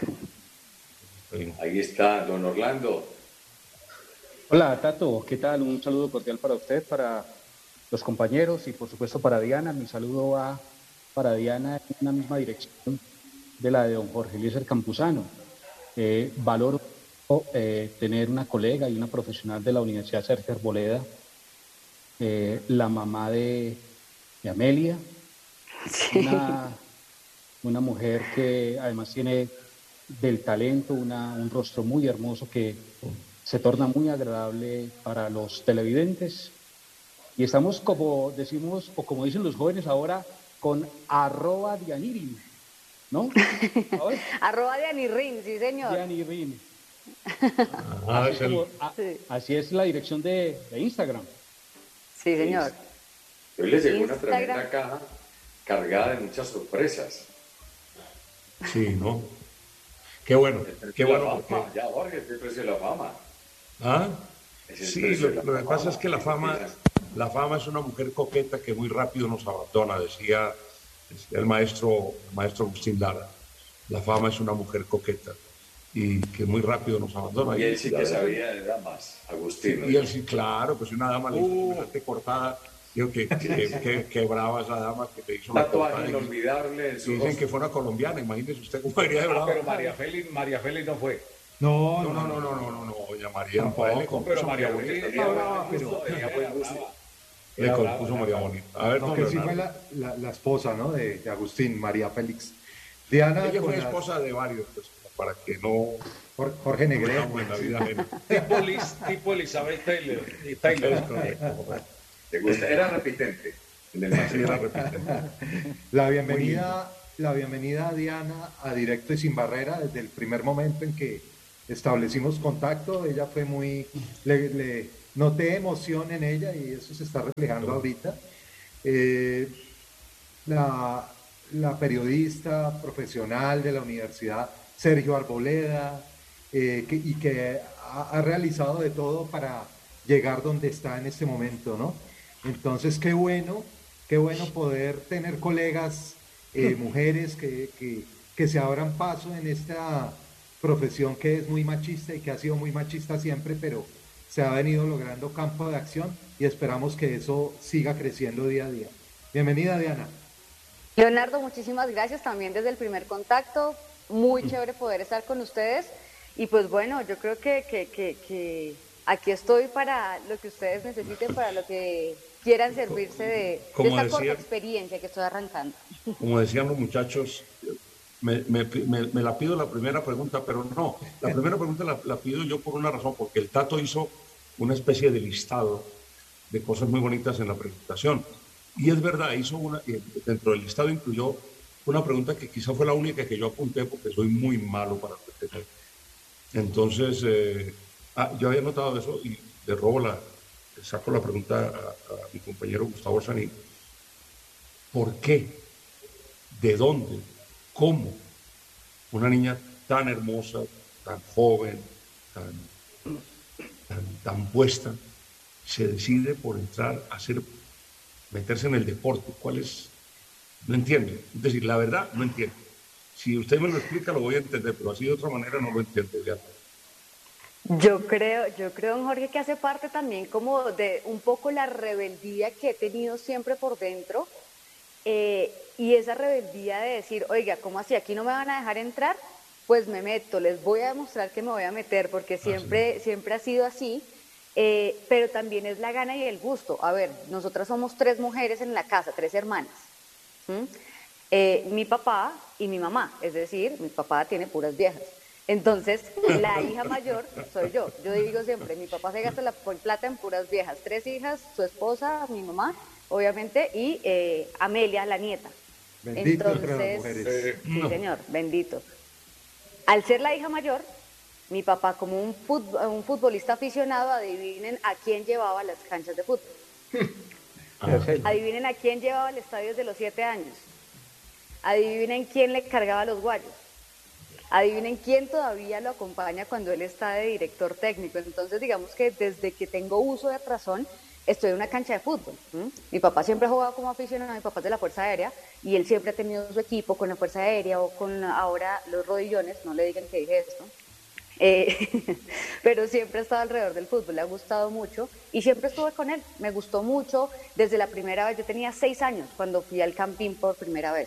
Ahí está, don Orlando. Hola, Tato, ¿qué tal? Un saludo cordial para usted, para los compañeros y por supuesto para Diana. Mi saludo va para Diana en la misma dirección de la de don Jorge Eliezer Campuzano. Eh, valoro eh, tener una colega y una profesional de la Universidad Sergio Arboleda, eh, la mamá de, de Amelia, sí. una, una mujer que además tiene del talento, una, un rostro muy hermoso que se torna muy agradable para los televidentes. Y estamos, como decimos, o como dicen los jóvenes ahora, con arroba Dianirin, ¿no? Arroba Dianirin, sí señor. Dianirin. Ah, así, es es como, el... a, así es la dirección de, de Instagram. Sí, señor. Hoy les llegó una Instagram. tremenda caja cargada de muchas sorpresas. Sí, ¿no? Qué bueno, qué bueno. Fama, ya, Jorge, es el precio de la fama. ¿Ah? Es el Sí, precio lo, de la lo que fama. pasa es que la fama, la fama es una mujer coqueta que muy rápido nos abandona, decía, decía el maestro, el maestro Agustín Lara. La fama es una mujer coqueta y que muy rápido nos abandona. Y él sí que sabía de damas, Agustín. ¿no? Y él sí, claro, pues una dama le hizo Uh. una cortada. Digo que, que, que, que brava esa dama que le hizo una Tatuaje cortada. inolvidable en Y su dicen rostro. que fue una colombiana, imagínese usted cómo sería de Ah, brava. pero María Félix, María Félix no fue. No, no, no, no, no, no, no, doña María, Tampoco, no, le compró pero su María María Félix Bonita, tenía brava, buen pero- gusto, tenía buen gusto. le compuso María Bonita. A ver, no, que sí fue la, la, la esposa, ¿no? De, de Agustín, María Félix. Diana, ella fue las... esposa de varios, pues, para que no... Jorge Negrete. tipo, Liz, tipo Elizabeth Taylor. Taylor. Es correcto. ¿Te gusta? Era repitente. En el era repitente. La bienvenida, la bienvenida a Diana a Directo y Sin Barrera desde el primer momento en que establecimos contacto. Ella fue muy... Le, le noté emoción en ella y eso se está reflejando ahorita. Eh, la, la periodista profesional de la universidad, Sergio Arboleda, eh, que, y que ha, ha realizado de todo para llegar donde está en este momento, ¿no? Entonces, qué bueno, qué bueno poder tener colegas, eh, mujeres que, que, que se abran paso en esta profesión que es muy machista y que ha sido muy machista siempre, pero se ha venido logrando campo de acción y esperamos que eso siga creciendo día a día. Bienvenida, Diana. Leonardo, muchísimas gracias también desde el primer contacto. Muy chévere poder estar con ustedes. Y pues bueno, yo creo que, que, que, que aquí estoy para lo que ustedes necesiten, para lo que quieran servirse de, de esta decía, corta experiencia que estoy arrancando. Como decían los muchachos, me, me, me, me la pido la primera pregunta, pero no, la primera pregunta la, la pido yo por una razón, porque el Tato hizo una especie de listado de cosas muy bonitas en la presentación. Y es verdad, hizo una, dentro del listado incluyó una pregunta que quizá fue la única que yo apunté porque soy muy malo para retener. Entonces, eh, ah, yo había notado eso y le robo la, le saco la pregunta a, a mi compañero Gustavo Sanín. ¿Por qué? ¿De dónde? ¿Cómo? Una niña tan hermosa, tan joven, tan, tan, tan puesta, se decide por entrar a hacer, meterse en el deporte. ¿Cuál es? No entiendo. Es decir, la verdad, no entiendo. Si usted me lo explica, lo voy a entender, pero así de otra manera no lo entiendo. Ya. Yo creo, yo creo, don Jorge, que hace parte también como de un poco la rebeldía que he tenido siempre por dentro, eh, y esa rebeldía de decir, oiga, ¿cómo así? ¿Aquí no me van a dejar entrar? Pues me meto, les voy a demostrar que me voy a meter, porque siempre, ah, sí. siempre ha sido así, eh, pero también es la gana y el gusto. A ver, nosotras somos tres mujeres en la casa, tres hermanas. ¿Mm? Eh, mi papá y mi mamá, es decir, mi papá tiene puras viejas. Entonces, la hija mayor soy yo. Yo digo siempre, mi papá se gasta la plata en puras viejas. Tres hijas, su esposa, mi mamá, obviamente, y eh, Amelia, la nieta. Bendito. Entonces, sí, señor, bendito. Al ser la hija mayor, mi papá, como un, fut- un futbolista aficionado, adivinen a quién llevaba a las canchas de fútbol. Ah. Adivinen a quién llevaba al estadio desde los siete años. Adivinen quién le cargaba los guayos. Adivinen quién todavía lo acompaña cuando él está de director técnico. Entonces, digamos que desde que tengo uso de razón, estoy en una cancha de fútbol. ¿Mm? Mi papá siempre ha jugado como aficionado, mi papá es de la Fuerza Aérea, y él siempre ha tenido su equipo con la Fuerza Aérea o con ahora los rodillones, no le digan que dije esto. Eh, pero siempre ha estado alrededor del fútbol, le ha gustado mucho y siempre estuve con él, me gustó mucho desde la primera vez. Yo tenía seis años cuando fui al Campín por primera vez,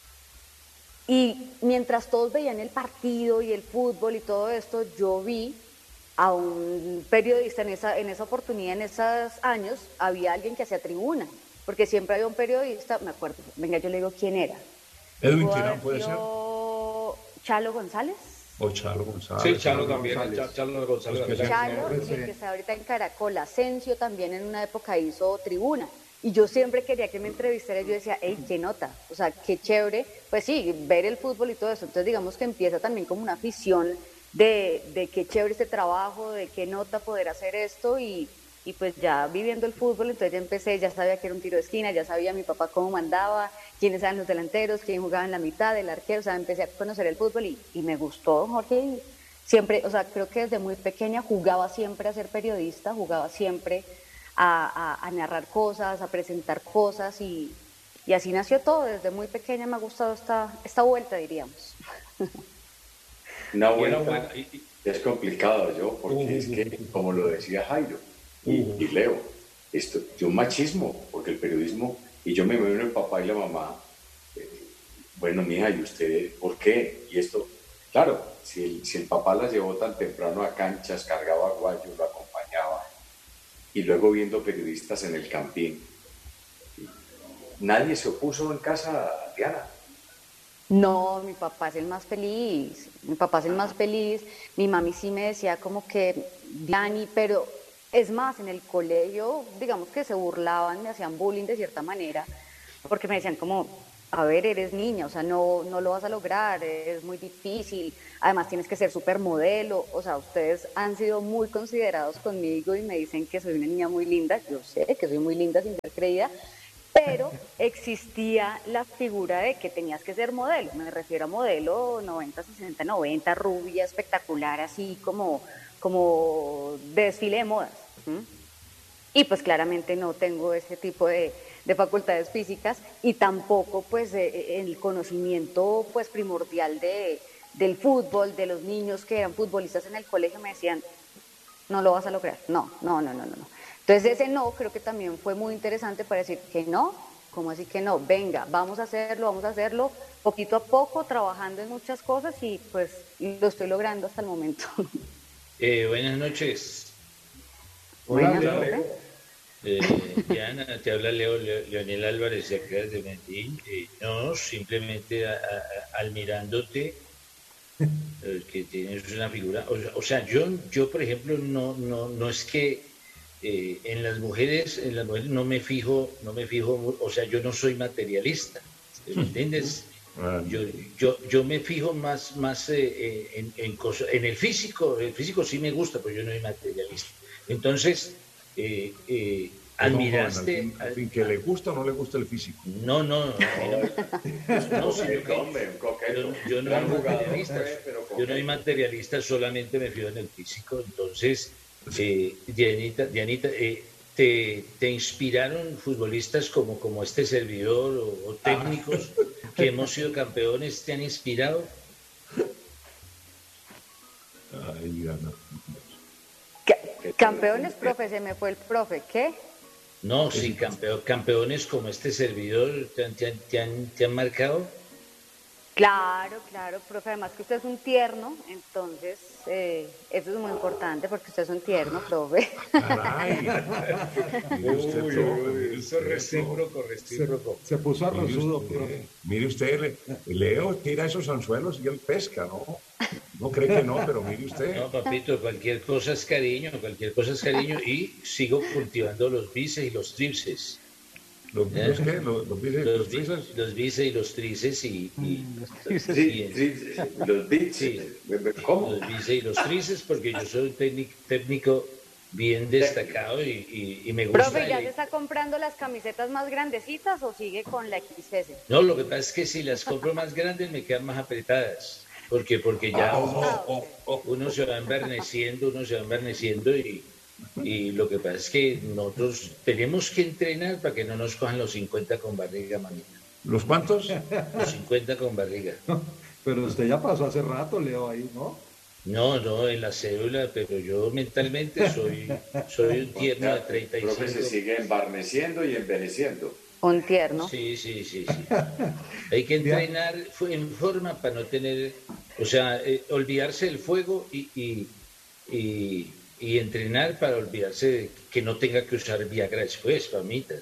y mientras todos veían el partido y el fútbol y todo esto, yo vi a un periodista en esa, en esa oportunidad, en esos años, había alguien que hacía tribuna, porque siempre había un periodista, me acuerdo, venga, yo le digo quién era. Edwin Tirán, ¿puede ser? ¿Chalo González? O Chalo González. Sí, Chalo también, González. Chalo González. Pues Chalo, y el que está ahorita en Caracol, Asensio también en una época hizo tribuna. Y yo siempre quería que me entrevistara y yo decía, hey, qué nota, o sea, qué chévere. Pues sí, ver el fútbol y todo eso. Entonces digamos que empieza también como una afición de, de qué chévere este trabajo, de qué nota poder hacer esto. Y, y pues ya viviendo el fútbol, entonces ya empecé, ya sabía que era un tiro de esquina, ya sabía mi papá cómo mandaba, quiénes eran los delanteros, quién jugaba en la mitad, el arquero, o sea, empecé a conocer el fútbol y, y me gustó, Jorge. Siempre, o sea, creo que desde muy pequeña jugaba siempre a ser periodista, jugaba siempre a, a, a narrar cosas, a presentar cosas y, y así nació todo. Desde muy pequeña me ha gustado esta, esta vuelta, diríamos. Una vuelta es complicado, yo, porque uh, es que, como lo decía Jairo y, uh, y Leo, esto de un machismo, porque el periodismo, y yo me veo en el papá y la mamá, eh, bueno, mija, ¿y usted por qué? Y esto, claro, si el, si el papá la llevó tan temprano a canchas, cargaba guayos, lo acompañaba, y luego viendo periodistas en el Campín, nadie se opuso en casa, Diana. No, mi papá es el más feliz, mi papá es el más feliz, mi mami sí me decía como que, Diani, pero es más, en el colegio, digamos que se burlaban, me hacían bullying de cierta manera, porque me decían como, a ver, eres niña, o sea, no, no lo vas a lograr, es muy difícil, además tienes que ser supermodelo, o sea, ustedes han sido muy considerados conmigo y me dicen que soy una niña muy linda, yo sé que soy muy linda sin ser creída, pero existía la figura de que tenías que ser modelo, me refiero a modelo noventa, sesenta, noventa, rubia, espectacular, así como, como de desfile de modas. ¿Mm? Y pues claramente no tengo ese tipo de, de facultades físicas y tampoco pues eh, el conocimiento pues primordial de, del fútbol, de los niños que eran futbolistas en el colegio me decían, no lo vas a lograr, no, no, no, no, no. Entonces ese no creo que también fue muy interesante para decir que no, ¿cómo así que no? Venga, vamos a hacerlo, vamos a hacerlo poquito a poco, trabajando en muchas cosas y pues lo estoy logrando hasta el momento. Eh, buenas noches. Hola, Buenas, Leo. Eh, Diana, te habla Leo, Leo- Leonel Álvarez de acá de Medellín. Eh, no, simplemente a- a- admirándote, eh, que tienes una figura. O, sea- o sea, yo, yo por ejemplo, no, no, no es que eh, en las mujeres, en las mujeres no me fijo, no me fijo, mu- o sea, yo no soy materialista, ¿me entiendes? Yo, yo, yo me fijo más, más eh, eh, en, en, cosas- en el físico, el físico sí me gusta, pero yo no soy materialista. Entonces, eh, eh, admiraste... Perdón, al fin, al fin, que le gusta o no le gusta el físico. No, no, no, no, no, sino que Hombre, un coqueto. yo, yo no Gran soy jugador, materialista, eh, pero yo no coqueto. soy materialista, solamente me fijo en el físico. Entonces, eh, Dianita, Dianita eh, te, te inspiraron futbolistas como, como este servidor o, o técnicos que hemos sido campeones, ¿te han inspirado? Ay, Diana. Campeones, profe, se me fue el profe, ¿qué? No, sí, campeón, campeones como este servidor, ¿te han, te han, te han, te han marcado? Claro, claro, profe, además que usted es un tierno, entonces eh, eso es muy importante porque usted es un tierno, profe. Caray. Mire usted, Uy, profe, uy, mire eso usted, recíproco, recíproco. Se puso Mire arrozudo, usted, profe. mire usted, le- Leo tira esos anzuelos y él pesca, ¿no? No cree que no, pero mire usted. No, papito, cualquier cosa es cariño, cualquier cosa es cariño y sigo cultivando los bíceps y los tríceps. ¿Los ¿Eh? los qué? ¿Los, los bíceps, Los, los bi- tríceps? los bíceps y los tríceps y... y- Sí, y- sí, los bits. sí, ¿Cómo? los bíceps y los tríceps porque yo soy un técnic- técnico bien destacado y, y- y me gusta... Profe, ¿ya el- se está comprando las camisetas más grandecitas o sigue con la equis ese? No, lo que pasa es que si las compro más grandes me quedan más apretadas. Porque, porque ya uno, uno se va enverneciendo, uno se va enverneciendo y, y lo que pasa es que nosotros tenemos que entrenar para que no nos cojan los cincuenta con barriga, manita. ¿Los cuántos? Los cincuenta con barriga. Pero usted ya pasó hace rato, Leo, ahí, ¿no? No, no, en la cédula, pero yo mentalmente soy, soy un tierno de treinta y El profe se cinco. sigue embarneciendo y enveneciendo. Un tierno. Sí, sí, sí, sí. Hay que entrenar fu- en forma para no tener, o sea, eh, olvidarse del fuego y, y, y, y entrenar para olvidarse de que no tenga que usar Viagra después, mamita.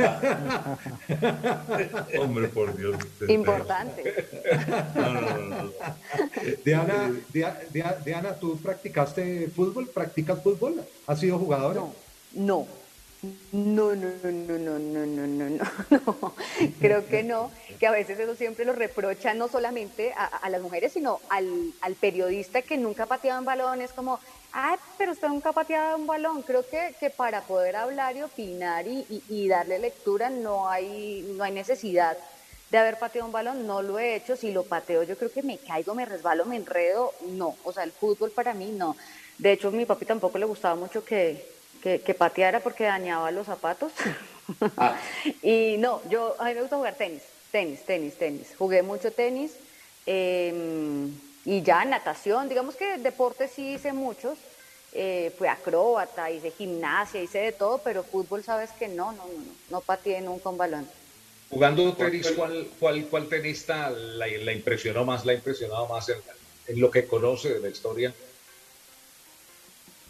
Hombre, por Dios. Importante. No, no, no, no. Diana, Dia- Dia- Diana, ¿tú practicaste fútbol? ¿Practicas fútbol? ¿Has sido jugadora? No. No, no, no, no, no, no, no, no, no, no, creo que no, que a veces eso siempre lo reprochan no solamente a, a las mujeres, sino al, al periodista que nunca pateaba un balón, es como, ay, pero usted nunca ha pateado un balón, creo que, que para poder hablar y opinar y, y, y darle lectura no hay, no hay necesidad de haber pateado un balón, no lo he hecho, si lo pateo yo creo que me caigo, me resbalo, me enredo, no, o sea, el fútbol para mí no, de hecho a mi papi tampoco le gustaba mucho que... Que, que pateara porque dañaba los zapatos. Ah. Y no, yo a mí me gusta jugar tenis, tenis, tenis, tenis. Jugué mucho tenis eh, y ya natación, digamos que deportes sí hice muchos. Eh, fui acróbata, hice gimnasia, hice de todo, pero fútbol sabes que no, no, no, no, no pateé nunca un balón. Jugando tenis, ¿cuál, cuál, cuál tenista la, la impresionó más, la ha impresionado más en, en lo que conoce de la historia?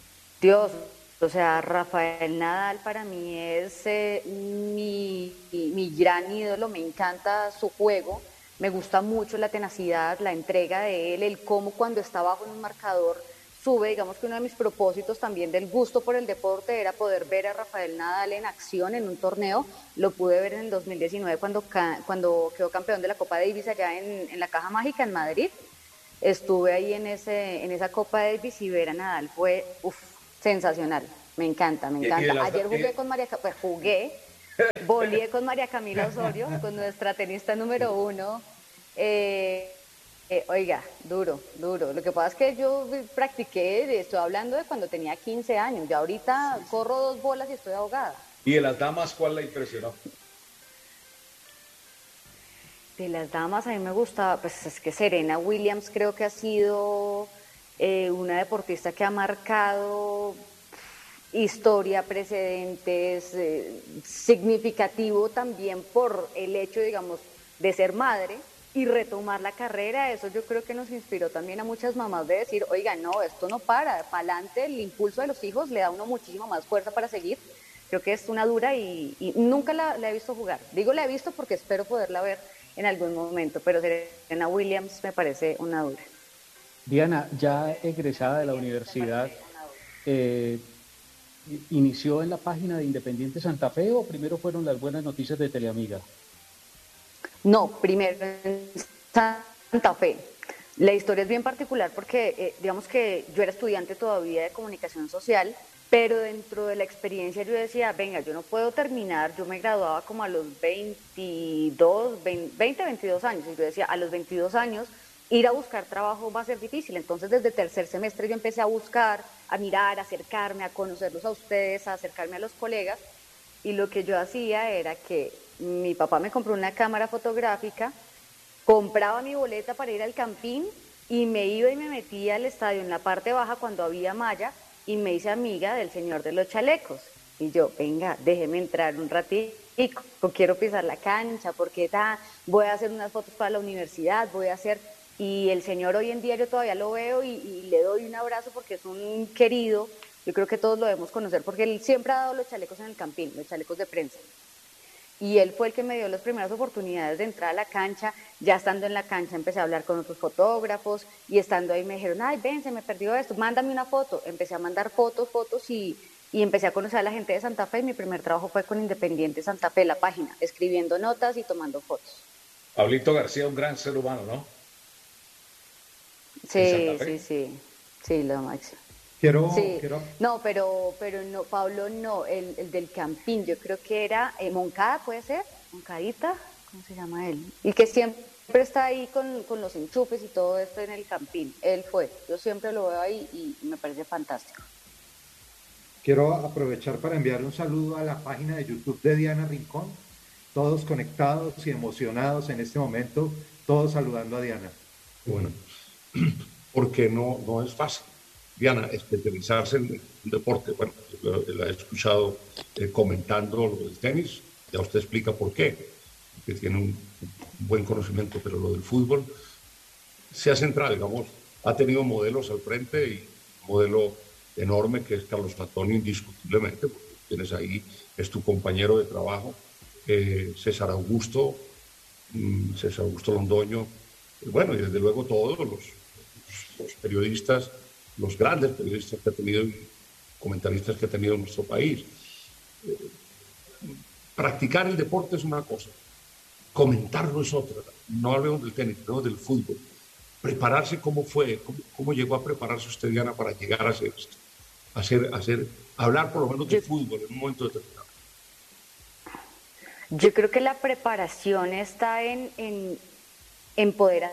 Dios, o sea, Rafael Nadal para mí es eh, mi, mi gran ídolo, me encanta su juego, me gusta mucho la tenacidad, la entrega de él, el cómo cuando está bajo en un marcador sube. Digamos que uno de mis propósitos también del gusto por el deporte era poder ver a Rafael Nadal en acción en un torneo. Lo pude ver en el dos mil diecinueve cuando, cuando quedó campeón de la Copa Davis allá en, en la Caja Mágica en Madrid. Estuve ahí en, ese, en esa Copa Davis y ver a Nadal fue uf, sensacional. Me encanta, me encanta. Ayer jugué con María, pues jugué, volé con María Camila Osorio, con nuestra tenista número uno. Eh, Eh, oiga, duro, duro. Lo que pasa es que yo practiqué, estoy hablando de cuando tenía quince años, ya ahorita sí, sí. corro dos bolas y estoy ahogada. ¿Y de las damas cuál la impresionó? De las damas a mí me gusta, pues es que Serena Williams creo que ha sido eh, una deportista que ha marcado historia, precedentes, eh, significativo también por el hecho, digamos, de ser madre y retomar la carrera. Eso yo creo que nos inspiró también a muchas mamás de decir, oiga, no, esto no para, para adelante, el impulso de los hijos le da a uno muchísima más fuerza para seguir. Creo que es una dura y, y nunca la, la he visto jugar. Digo la he visto porque espero poderla ver en algún momento, pero Serena Williams me parece una dura. Diana, ya egresada de la universidad, eh, ¿inició en la página de Independiente Santa Fe o primero fueron las buenas noticias de Teleamiga? No, primero en Santa Fe. La historia es bien particular porque, eh, digamos que yo era estudiante todavía de comunicación social, pero dentro de la experiencia yo decía, venga, yo no puedo terminar, yo me graduaba como a los veintidós, veinte, veintidós años, y yo decía, a los veintidós años, ir a buscar trabajo va a ser difícil. Entonces, desde tercer semestre yo empecé a buscar, a mirar, a acercarme, a conocerlos a ustedes, a acercarme a los colegas, y lo que yo hacía era que mi papá me compró una cámara fotográfica, compraba mi boleta para ir al Campín y me iba y me metía al estadio en la parte baja cuando había malla y me hice amiga del señor de los chalecos. Y yo, venga, déjeme entrar un ratito, quiero pisar la cancha, porque ta, voy a hacer unas fotos para la universidad, voy a hacer... Y el señor hoy en día yo todavía lo veo y, y le doy un abrazo porque es un querido, yo creo que todos lo debemos conocer, porque él siempre ha dado los chalecos en el Campín, los chalecos de prensa. Y él fue el que me dio las primeras oportunidades de entrar a la cancha. Ya estando en la cancha empecé a hablar con otros fotógrafos y estando ahí me dijeron, ay, ven, se me perdió esto, mándame una foto. Empecé a mandar fotos, fotos y, y empecé a conocer a la gente de Santa Fe. Mi primer trabajo fue con Independiente Santa Fe, la página, escribiendo notas y tomando fotos. Pablito García, un gran ser humano, ¿no? Sí, sí, sí, sí, lo máximo. Quiero, sí. quiero... No, pero, pero no, Pablo no, el, el del Campín, yo creo que era eh, Moncada, ¿puede ser? Moncadita, ¿cómo se llama él? Y que siempre está ahí con, con los enchufes y todo esto en el Campín. Él fue, yo siempre lo veo ahí y me parece fantástico. Quiero aprovechar para enviar un saludo a la página de YouTube de Diana Rincón, todos conectados y emocionados en este momento, todos saludando a Diana. Bueno, porque no, no es fácil. Diana, especializarse en un deporte, bueno, la he escuchado eh, comentando lo del tenis, ya usted explica por qué, que tiene un, un buen conocimiento, pero lo del fútbol se ha centrado, digamos, ha tenido modelos al frente y un modelo enorme que es Carlos Antonio, indiscutiblemente, porque tienes ahí, es tu compañero de trabajo, eh, César Augusto, mm, César Augusto Londoño, y bueno, y desde luego todos los, los periodistas, los grandes periodistas que ha tenido y comentaristas que ha tenido nuestro país. Eh, practicar el deporte es una cosa, comentarlo es otra. No hablemos del tenis, hablemos del fútbol. Prepararse, ¿cómo fue? ¿Cómo, cómo llegó a prepararse usted, Diana, para llegar a hacer esto? A hacer, a hacer, hablar por lo menos de fútbol en un momento determinado. Yo creo que la preparación está en, en, en poder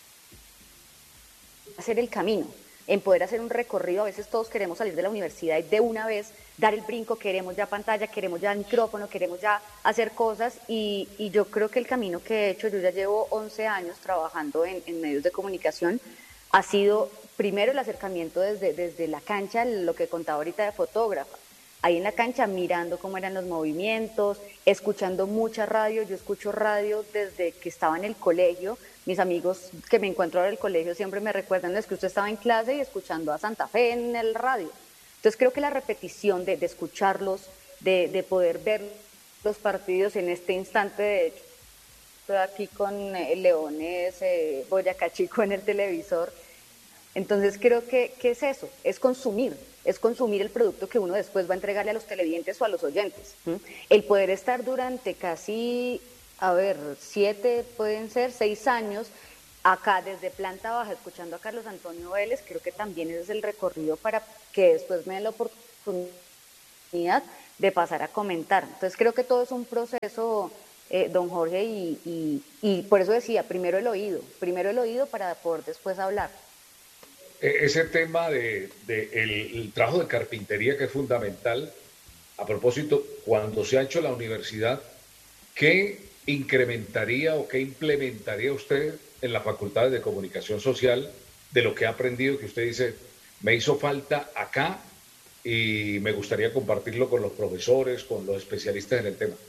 hacer el camino, en poder hacer un recorrido. A veces todos queremos salir de la universidad y de una vez dar el brinco, queremos ya pantalla, queremos ya micrófono, queremos ya hacer cosas y, y yo creo que el camino que he hecho, yo ya llevo once años trabajando en, en medios de comunicación, ha sido primero el acercamiento desde, desde la cancha, lo que contaba ahorita de fotógrafa, ahí en la cancha mirando cómo eran los movimientos, escuchando mucha radio. Yo escucho radio desde que estaba en el colegio. Mis amigos que me encuentro ahora en el colegio siempre me recuerdan, es que usted estaba en clase y escuchando a Santa Fe en el radio. Entonces creo que la repetición de, de escucharlos, de, de poder ver los partidos en este instante. De hecho, estoy aquí con eh, Leones, eh, Boyacá Chico en el televisor. Entonces creo que, que es eso, es consumir, es consumir el producto que uno después va a entregarle a los televidentes o a los oyentes. ¿Mm? El poder estar durante casi, a ver, siete, pueden ser seis años, acá desde planta baja, escuchando a Carlos Antonio Vélez, creo que también ese es el recorrido para que después me den la oportunidad de pasar a comentar. Entonces creo que todo es un proceso, eh, don Jorge, y, y, y por eso decía, primero el oído, primero el oído para poder después hablar. Ese tema de, de el, el trabajo de carpintería, que es fundamental. A propósito, cuando se ha hecho la universidad, ¿qué incrementaría o qué implementaría usted en la Facultad de Comunicación Social de lo que ha aprendido, que usted dice, me hizo falta acá y me gustaría compartirlo con los profesores, con los especialistas en el tema?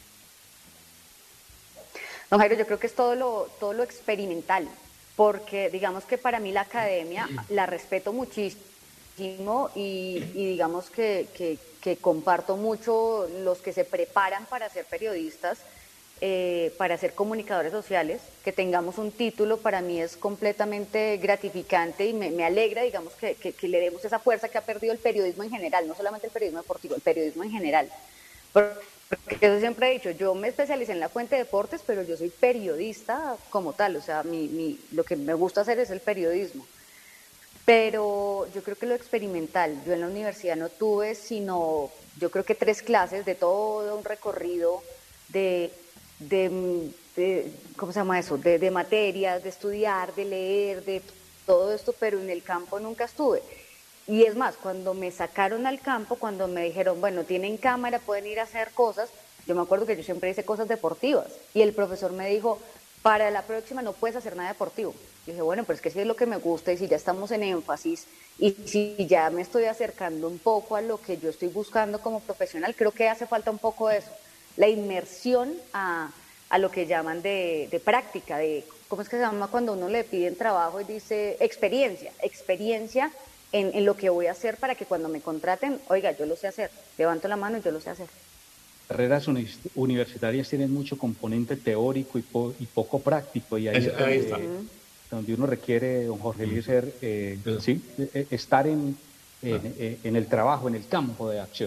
Don Jairo, yo creo que es todo lo, todo lo experimental. Porque digamos que para mí la academia la respeto muchísimo y, y digamos que, que, que comparto mucho los que se preparan para ser periodistas, eh, para ser comunicadores sociales. Que tengamos un título para mí es completamente gratificante y me, me alegra, digamos, que, que, que le demos esa fuerza que ha perdido el periodismo en general, no solamente el periodismo deportivo, el periodismo en general. Porque eso siempre he dicho, yo me especialicé en la fuente de deportes, pero yo soy periodista como tal, o sea, mi, mi, lo que me gusta hacer es el periodismo. Pero yo creo que lo experimental, yo en la universidad no tuve sino, yo creo que tres clases de todo un recorrido de, de, de ¿cómo se llama eso? De, de materias, de estudiar, de leer, de todo esto, pero en el campo nunca estuve. Y es más, cuando me sacaron al campo, cuando me dijeron, bueno, tienen cámara, pueden ir a hacer cosas, yo me acuerdo que yo siempre hice cosas deportivas y el profesor me dijo, para la próxima no puedes hacer nada deportivo. Y dije, bueno, pero es que si es lo que me gusta y si ya estamos en énfasis y si ya me estoy acercando un poco a lo que yo estoy buscando como profesional, creo que hace falta un poco eso, la inmersión a, a lo que llaman de, de práctica, de, ¿cómo es que se llama cuando uno le piden trabajo y dice experiencia? Experiencia En, en lo que voy a hacer para que cuando me contraten, oiga, yo lo sé hacer, levanto la mano y yo lo sé hacer. Carreras universitarias tienen mucho componente teórico y, po, y poco práctico, y ahí, es, ahí está. Donde, donde uno requiere, don Jorge Eliezer, eh, sí, estar en, en, en el trabajo, en el campo de acción.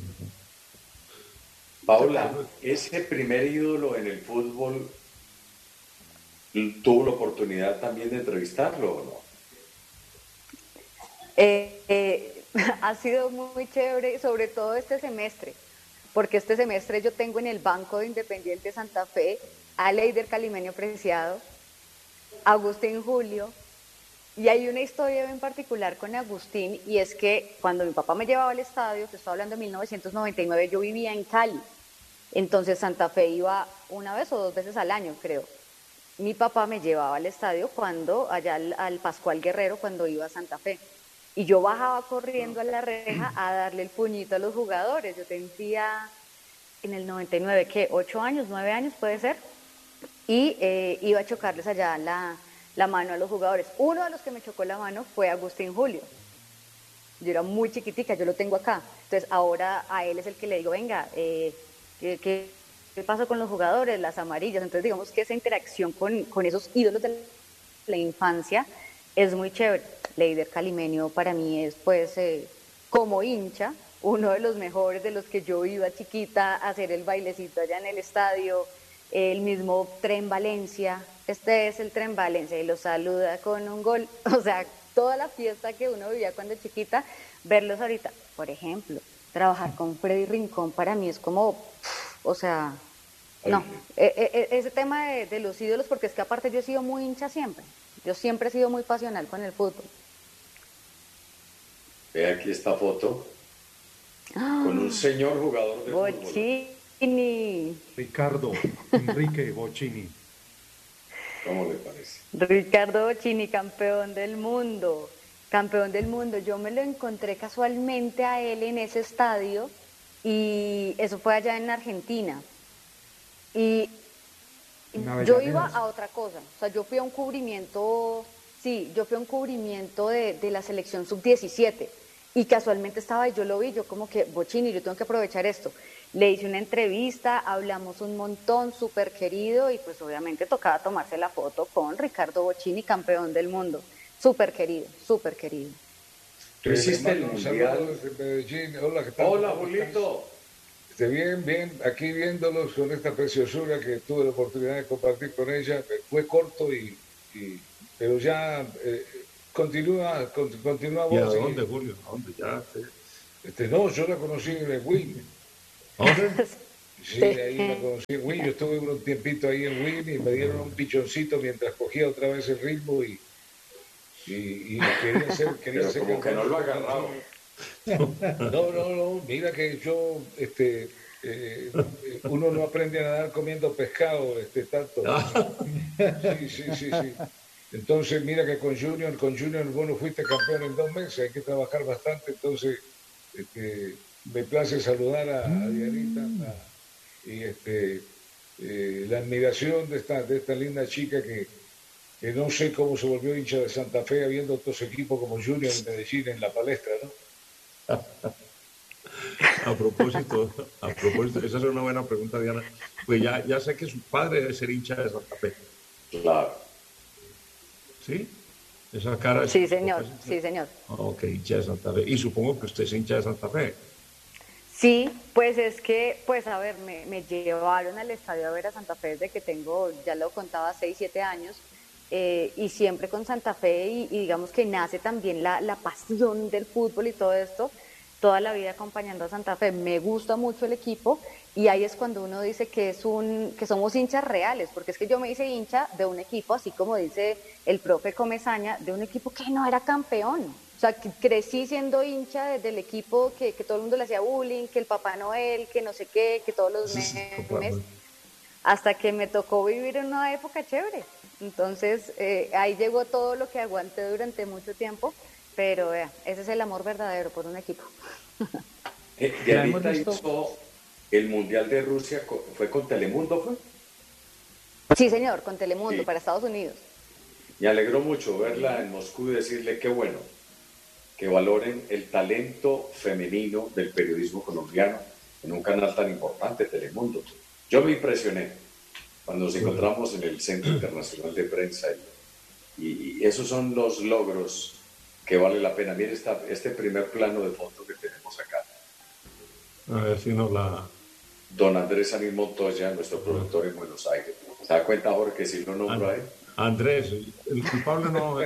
Paula, ese primer ídolo en el fútbol, ¿tuvo la oportunidad también de entrevistarlo o no? Eh, eh, ha sido muy chévere, sobre todo este semestre, porque este semestre yo tengo en el banco de Independiente Santa Fe a Leider Calimenio Preciado, Agustín Julio, y hay una historia en particular con Agustín, y es que cuando mi papá me llevaba al estadio, que estoy hablando de mil novecientos noventa y nueve, yo vivía en Cali, entonces Santa Fe iba una vez o dos veces al año, creo. Mi papá me llevaba al estadio cuando, allá al, al Pascual Guerrero, cuando iba a Santa Fe. Y yo bajaba corriendo a la reja a darle el puñito a los jugadores. Yo tendría en el noventa y nueve, ¿qué? ¿Ocho años? ¿Nueve años puede ser? Y eh, iba a chocarles allá la, la mano a los jugadores. Uno de los que me chocó la mano fue Agustín Julio. Yo era muy chiquitica, yo lo tengo acá. Entonces ahora a él es el que le digo, venga, eh, ¿qué, qué, qué pasa con los jugadores? Las amarillas. Entonces digamos que esa interacción con, con esos ídolos de la infancia es muy chévere. Leider Calimenio para mí es, pues, eh, como hincha, uno de los mejores, de los que yo iba chiquita a hacer el bailecito allá en el estadio, el mismo Tren Valencia, este es el Tren Valencia, y lo saluda con un gol, o sea, toda la fiesta que uno vivía cuando chiquita, verlos ahorita, por ejemplo, trabajar con Freddy Rincón para mí es como, o sea, no, e e ese tema de, de los ídolos, porque es que aparte yo he sido muy hincha siempre, yo siempre he sido muy pasional con el fútbol. Ve aquí esta foto con un señor jugador de Bochini. fútbol. Ricardo Enrique Bochini. ¿Cómo le parece? Ricardo Bochini, campeón del mundo. Campeón del mundo. Yo me lo encontré casualmente a él en ese estadio y eso fue allá en Argentina. Y yo iba a otra cosa. O sea, yo fui a un cubrimiento, sí, yo fui a un cubrimiento de, de la selección sub diecisiete. Y casualmente estaba y yo lo vi, yo como que, Bochini, yo tengo que aprovechar esto. le hice una entrevista, hablamos un montón, súper querido, y pues obviamente tocaba tomarse la foto con Ricardo Bochini, campeón del mundo. Súper querido, súper querido. ¿Tú hiciste el Hermano, mundial? saludos desde Medellín. Hola, ¿qué tal? Hola, ¿Cómo estás? Julito. Este, bien, bien, aquí viéndolos con esta preciosura que tuve la oportunidad de compartir con ella. Fue corto, y, y pero ya eh, continúa, con- continúa ¿Y a vos. y- dónde, Julio? ¿A dónde? Ya. Este, no, yo la conocí en el Win. ¿Dónde? Sí, ahí la conocí en Win. Yo estuve un tiempito ahí en Win y me dieron un pichoncito mientras cogía otra vez el ritmo y, y, y quería ser, quería Pero ser como que no lo ha agarrado. No, no, no, mira que yo, este, eh, eh, uno no aprende a nadar comiendo pescado, este, tanto. Sí, sí, sí, sí. Entonces, mira que con Junior, con Junior vos no fuiste campeón en dos meses, hay que trabajar bastante, entonces, este, me place saludar a, a Dianita a- y este, eh, la admiración de esta, de esta linda chica que, que no sé cómo se volvió hincha de Santa Fe habiendo otros equipos como Junior y Medellín en la palestra, ¿no? A propósito, a propósito, esa es una buena pregunta, Diana. Pues ya, ya sé que su padre debe ser hincha de Santa Fe. Claro. ¿Sí? Esa cara es... Sí, señor, sí, señor. Ok, hincha de Santa Fe. Y supongo que usted es hincha de Santa Fe. Sí, pues es que, pues a ver, me, me llevaron al estadio a ver a Santa Fe desde que tengo, ya lo contaba, seis, siete años, eh, y siempre con Santa Fe, y, y digamos que nace también la, la pasión del fútbol y todo esto, toda la vida acompañando a Santa Fe. Me gusta mucho el equipo, y ahí es cuando uno dice que, es un, que somos hinchas reales, porque es que yo me hice hincha de un equipo, así como dice el profe Comesaña, de un equipo que no era campeón. O sea, que crecí siendo hincha de- del equipo que, que todo el mundo le hacía bullying, que el Papá Noel, que no sé qué, que todos los memes, hasta que me tocó vivir en una época chévere. Entonces, eh, ahí llegó todo lo que aguanté durante mucho tiempo, pero vea, ese es el amor verdadero por un equipo. Eh, Dianita hizo el mundial de Rusia, co- ¿fue con Telemundo? ¿Fue? Sí, señor, con Telemundo, Sí. para Estados Unidos. Me alegró mucho verla en Moscú y decirle qué bueno que valoren el talento femenino del periodismo colombiano en un canal tan importante, Telemundo. Yo me impresioné cuando nos encontramos en el Centro Internacional de Prensa y, y esos son los logros que vale la pena. Mire esta, este primer plano de foto que tenemos acá. A ver si nos la... Don Andrés Anil Montoya, nuestro productor en Buenos Aires. ¿Se da cuenta, Jorge, que si lo nombro a él? Andrés, el culpable no...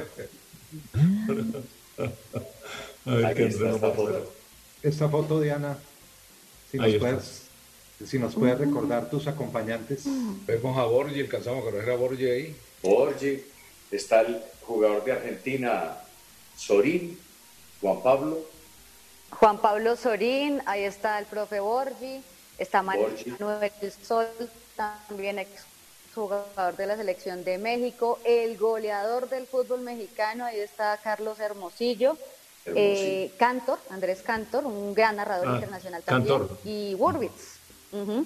A ver, Ahí que está Andrés esta no- foto. Esta foto, Diana, si nos, Ahí está. puedes, si nos puedes recordar tus acompañantes. Vemos a Borgi, alcanzamos a conocer a Borgi ahí. Borgi, está el jugador de Argentina, Sorín, Juan Pablo. Juan Pablo Sorín, ahí está el profe Borgi, está Manuel Sol, también ex jugador de la selección de México, el goleador del fútbol mexicano, ahí está Carlos Hermosillo, eh, Cantor, Andrés Cantor, un gran narrador Ah, internacional también, Cantor. y Wurbitz. Ujú.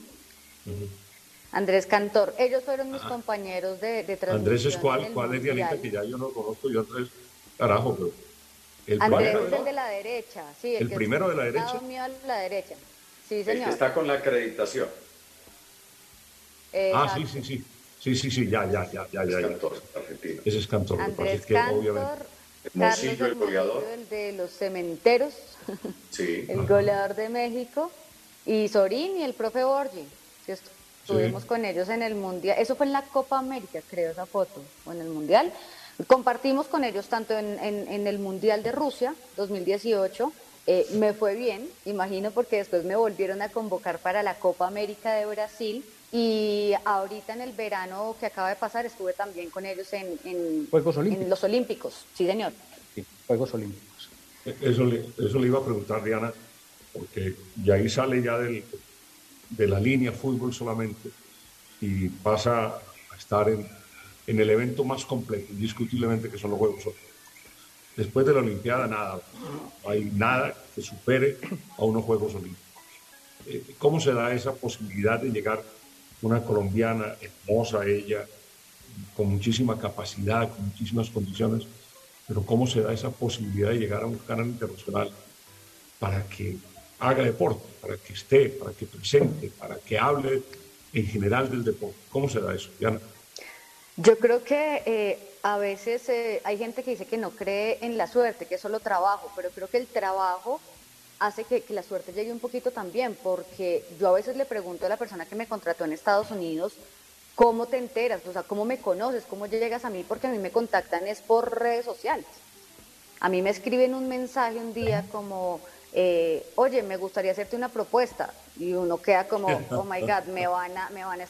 Andrés Cantor, ellos fueron mis compañeros de, de transmisión. Andrés es en cuál, el cuál es Dianita, Mundial. que ya yo no conozco, yo Andrés, carajo, pero... El Andrés primero, es el de la derecha, sí. ¿El que primero de la está al derecha? lado mío a la derecha. Sí, El señor. que está con la acreditación. Eh, Ah, sí, sí, sí. Sí, sí, sí, ya, ya, ya, ya, ya. ya. argentino. Ese es Cantor, me Andrés parece que Cantor, obviamente. Carlos Hermosillo, el goleador. Hermosillo, el de los cementeros, Sí. el goleador de México, y Sorín y el profe Borgi. Sí, estuvimos Sí. con ellos en el Mundial. Eso fue en la Copa América, creo, esa foto, o en el Mundial. Compartimos con ellos tanto en, en- en el Mundial de Rusia, dos mil dieciocho, eh, me fue bien, imagino, porque después me volvieron a convocar para la Copa América de Brasil, y ahorita en el verano que acaba de pasar estuve también con ellos en, en- Juegos en Olímpicos. los Olímpicos, sí señor. Sí, Juegos Olímpicos. Eso le, eso le iba a preguntar, Diana, porque ya ahí sale ya del, de la línea fútbol solamente y pasa a estar en, en el evento más complejo, indiscutiblemente, que son los Juegos Olímpicos. Después de la Olimpiada, nada, no hay nada que supere a unos Juegos Olímpicos. Eh, ¿Cómo se da esa posibilidad de llegar una colombiana, hermosa ella, con muchísima capacidad, con muchísimas condiciones, pero cómo se da esa posibilidad de llegar a un canal internacional para que haga deporte, para que esté, para que presente, para que hable en general del deporte. ¿Cómo se da eso, Diana? Yo creo que eh, a veces eh, hay gente que dice que no cree en la suerte, que es solo trabajo, pero creo que el trabajo hace que, que la suerte llegue un poquito también, porque yo a veces le pregunto a la persona que me contrató en Estados Unidos, ¿cómo te enteras? O sea, ¿cómo me conoces? ¿Cómo llegas a mí? Porque a mí me contactan es por redes sociales. A mí me escriben un mensaje un día como, eh, oye, me gustaría hacerte una propuesta. Y uno queda como, oh my God, me van a, me van a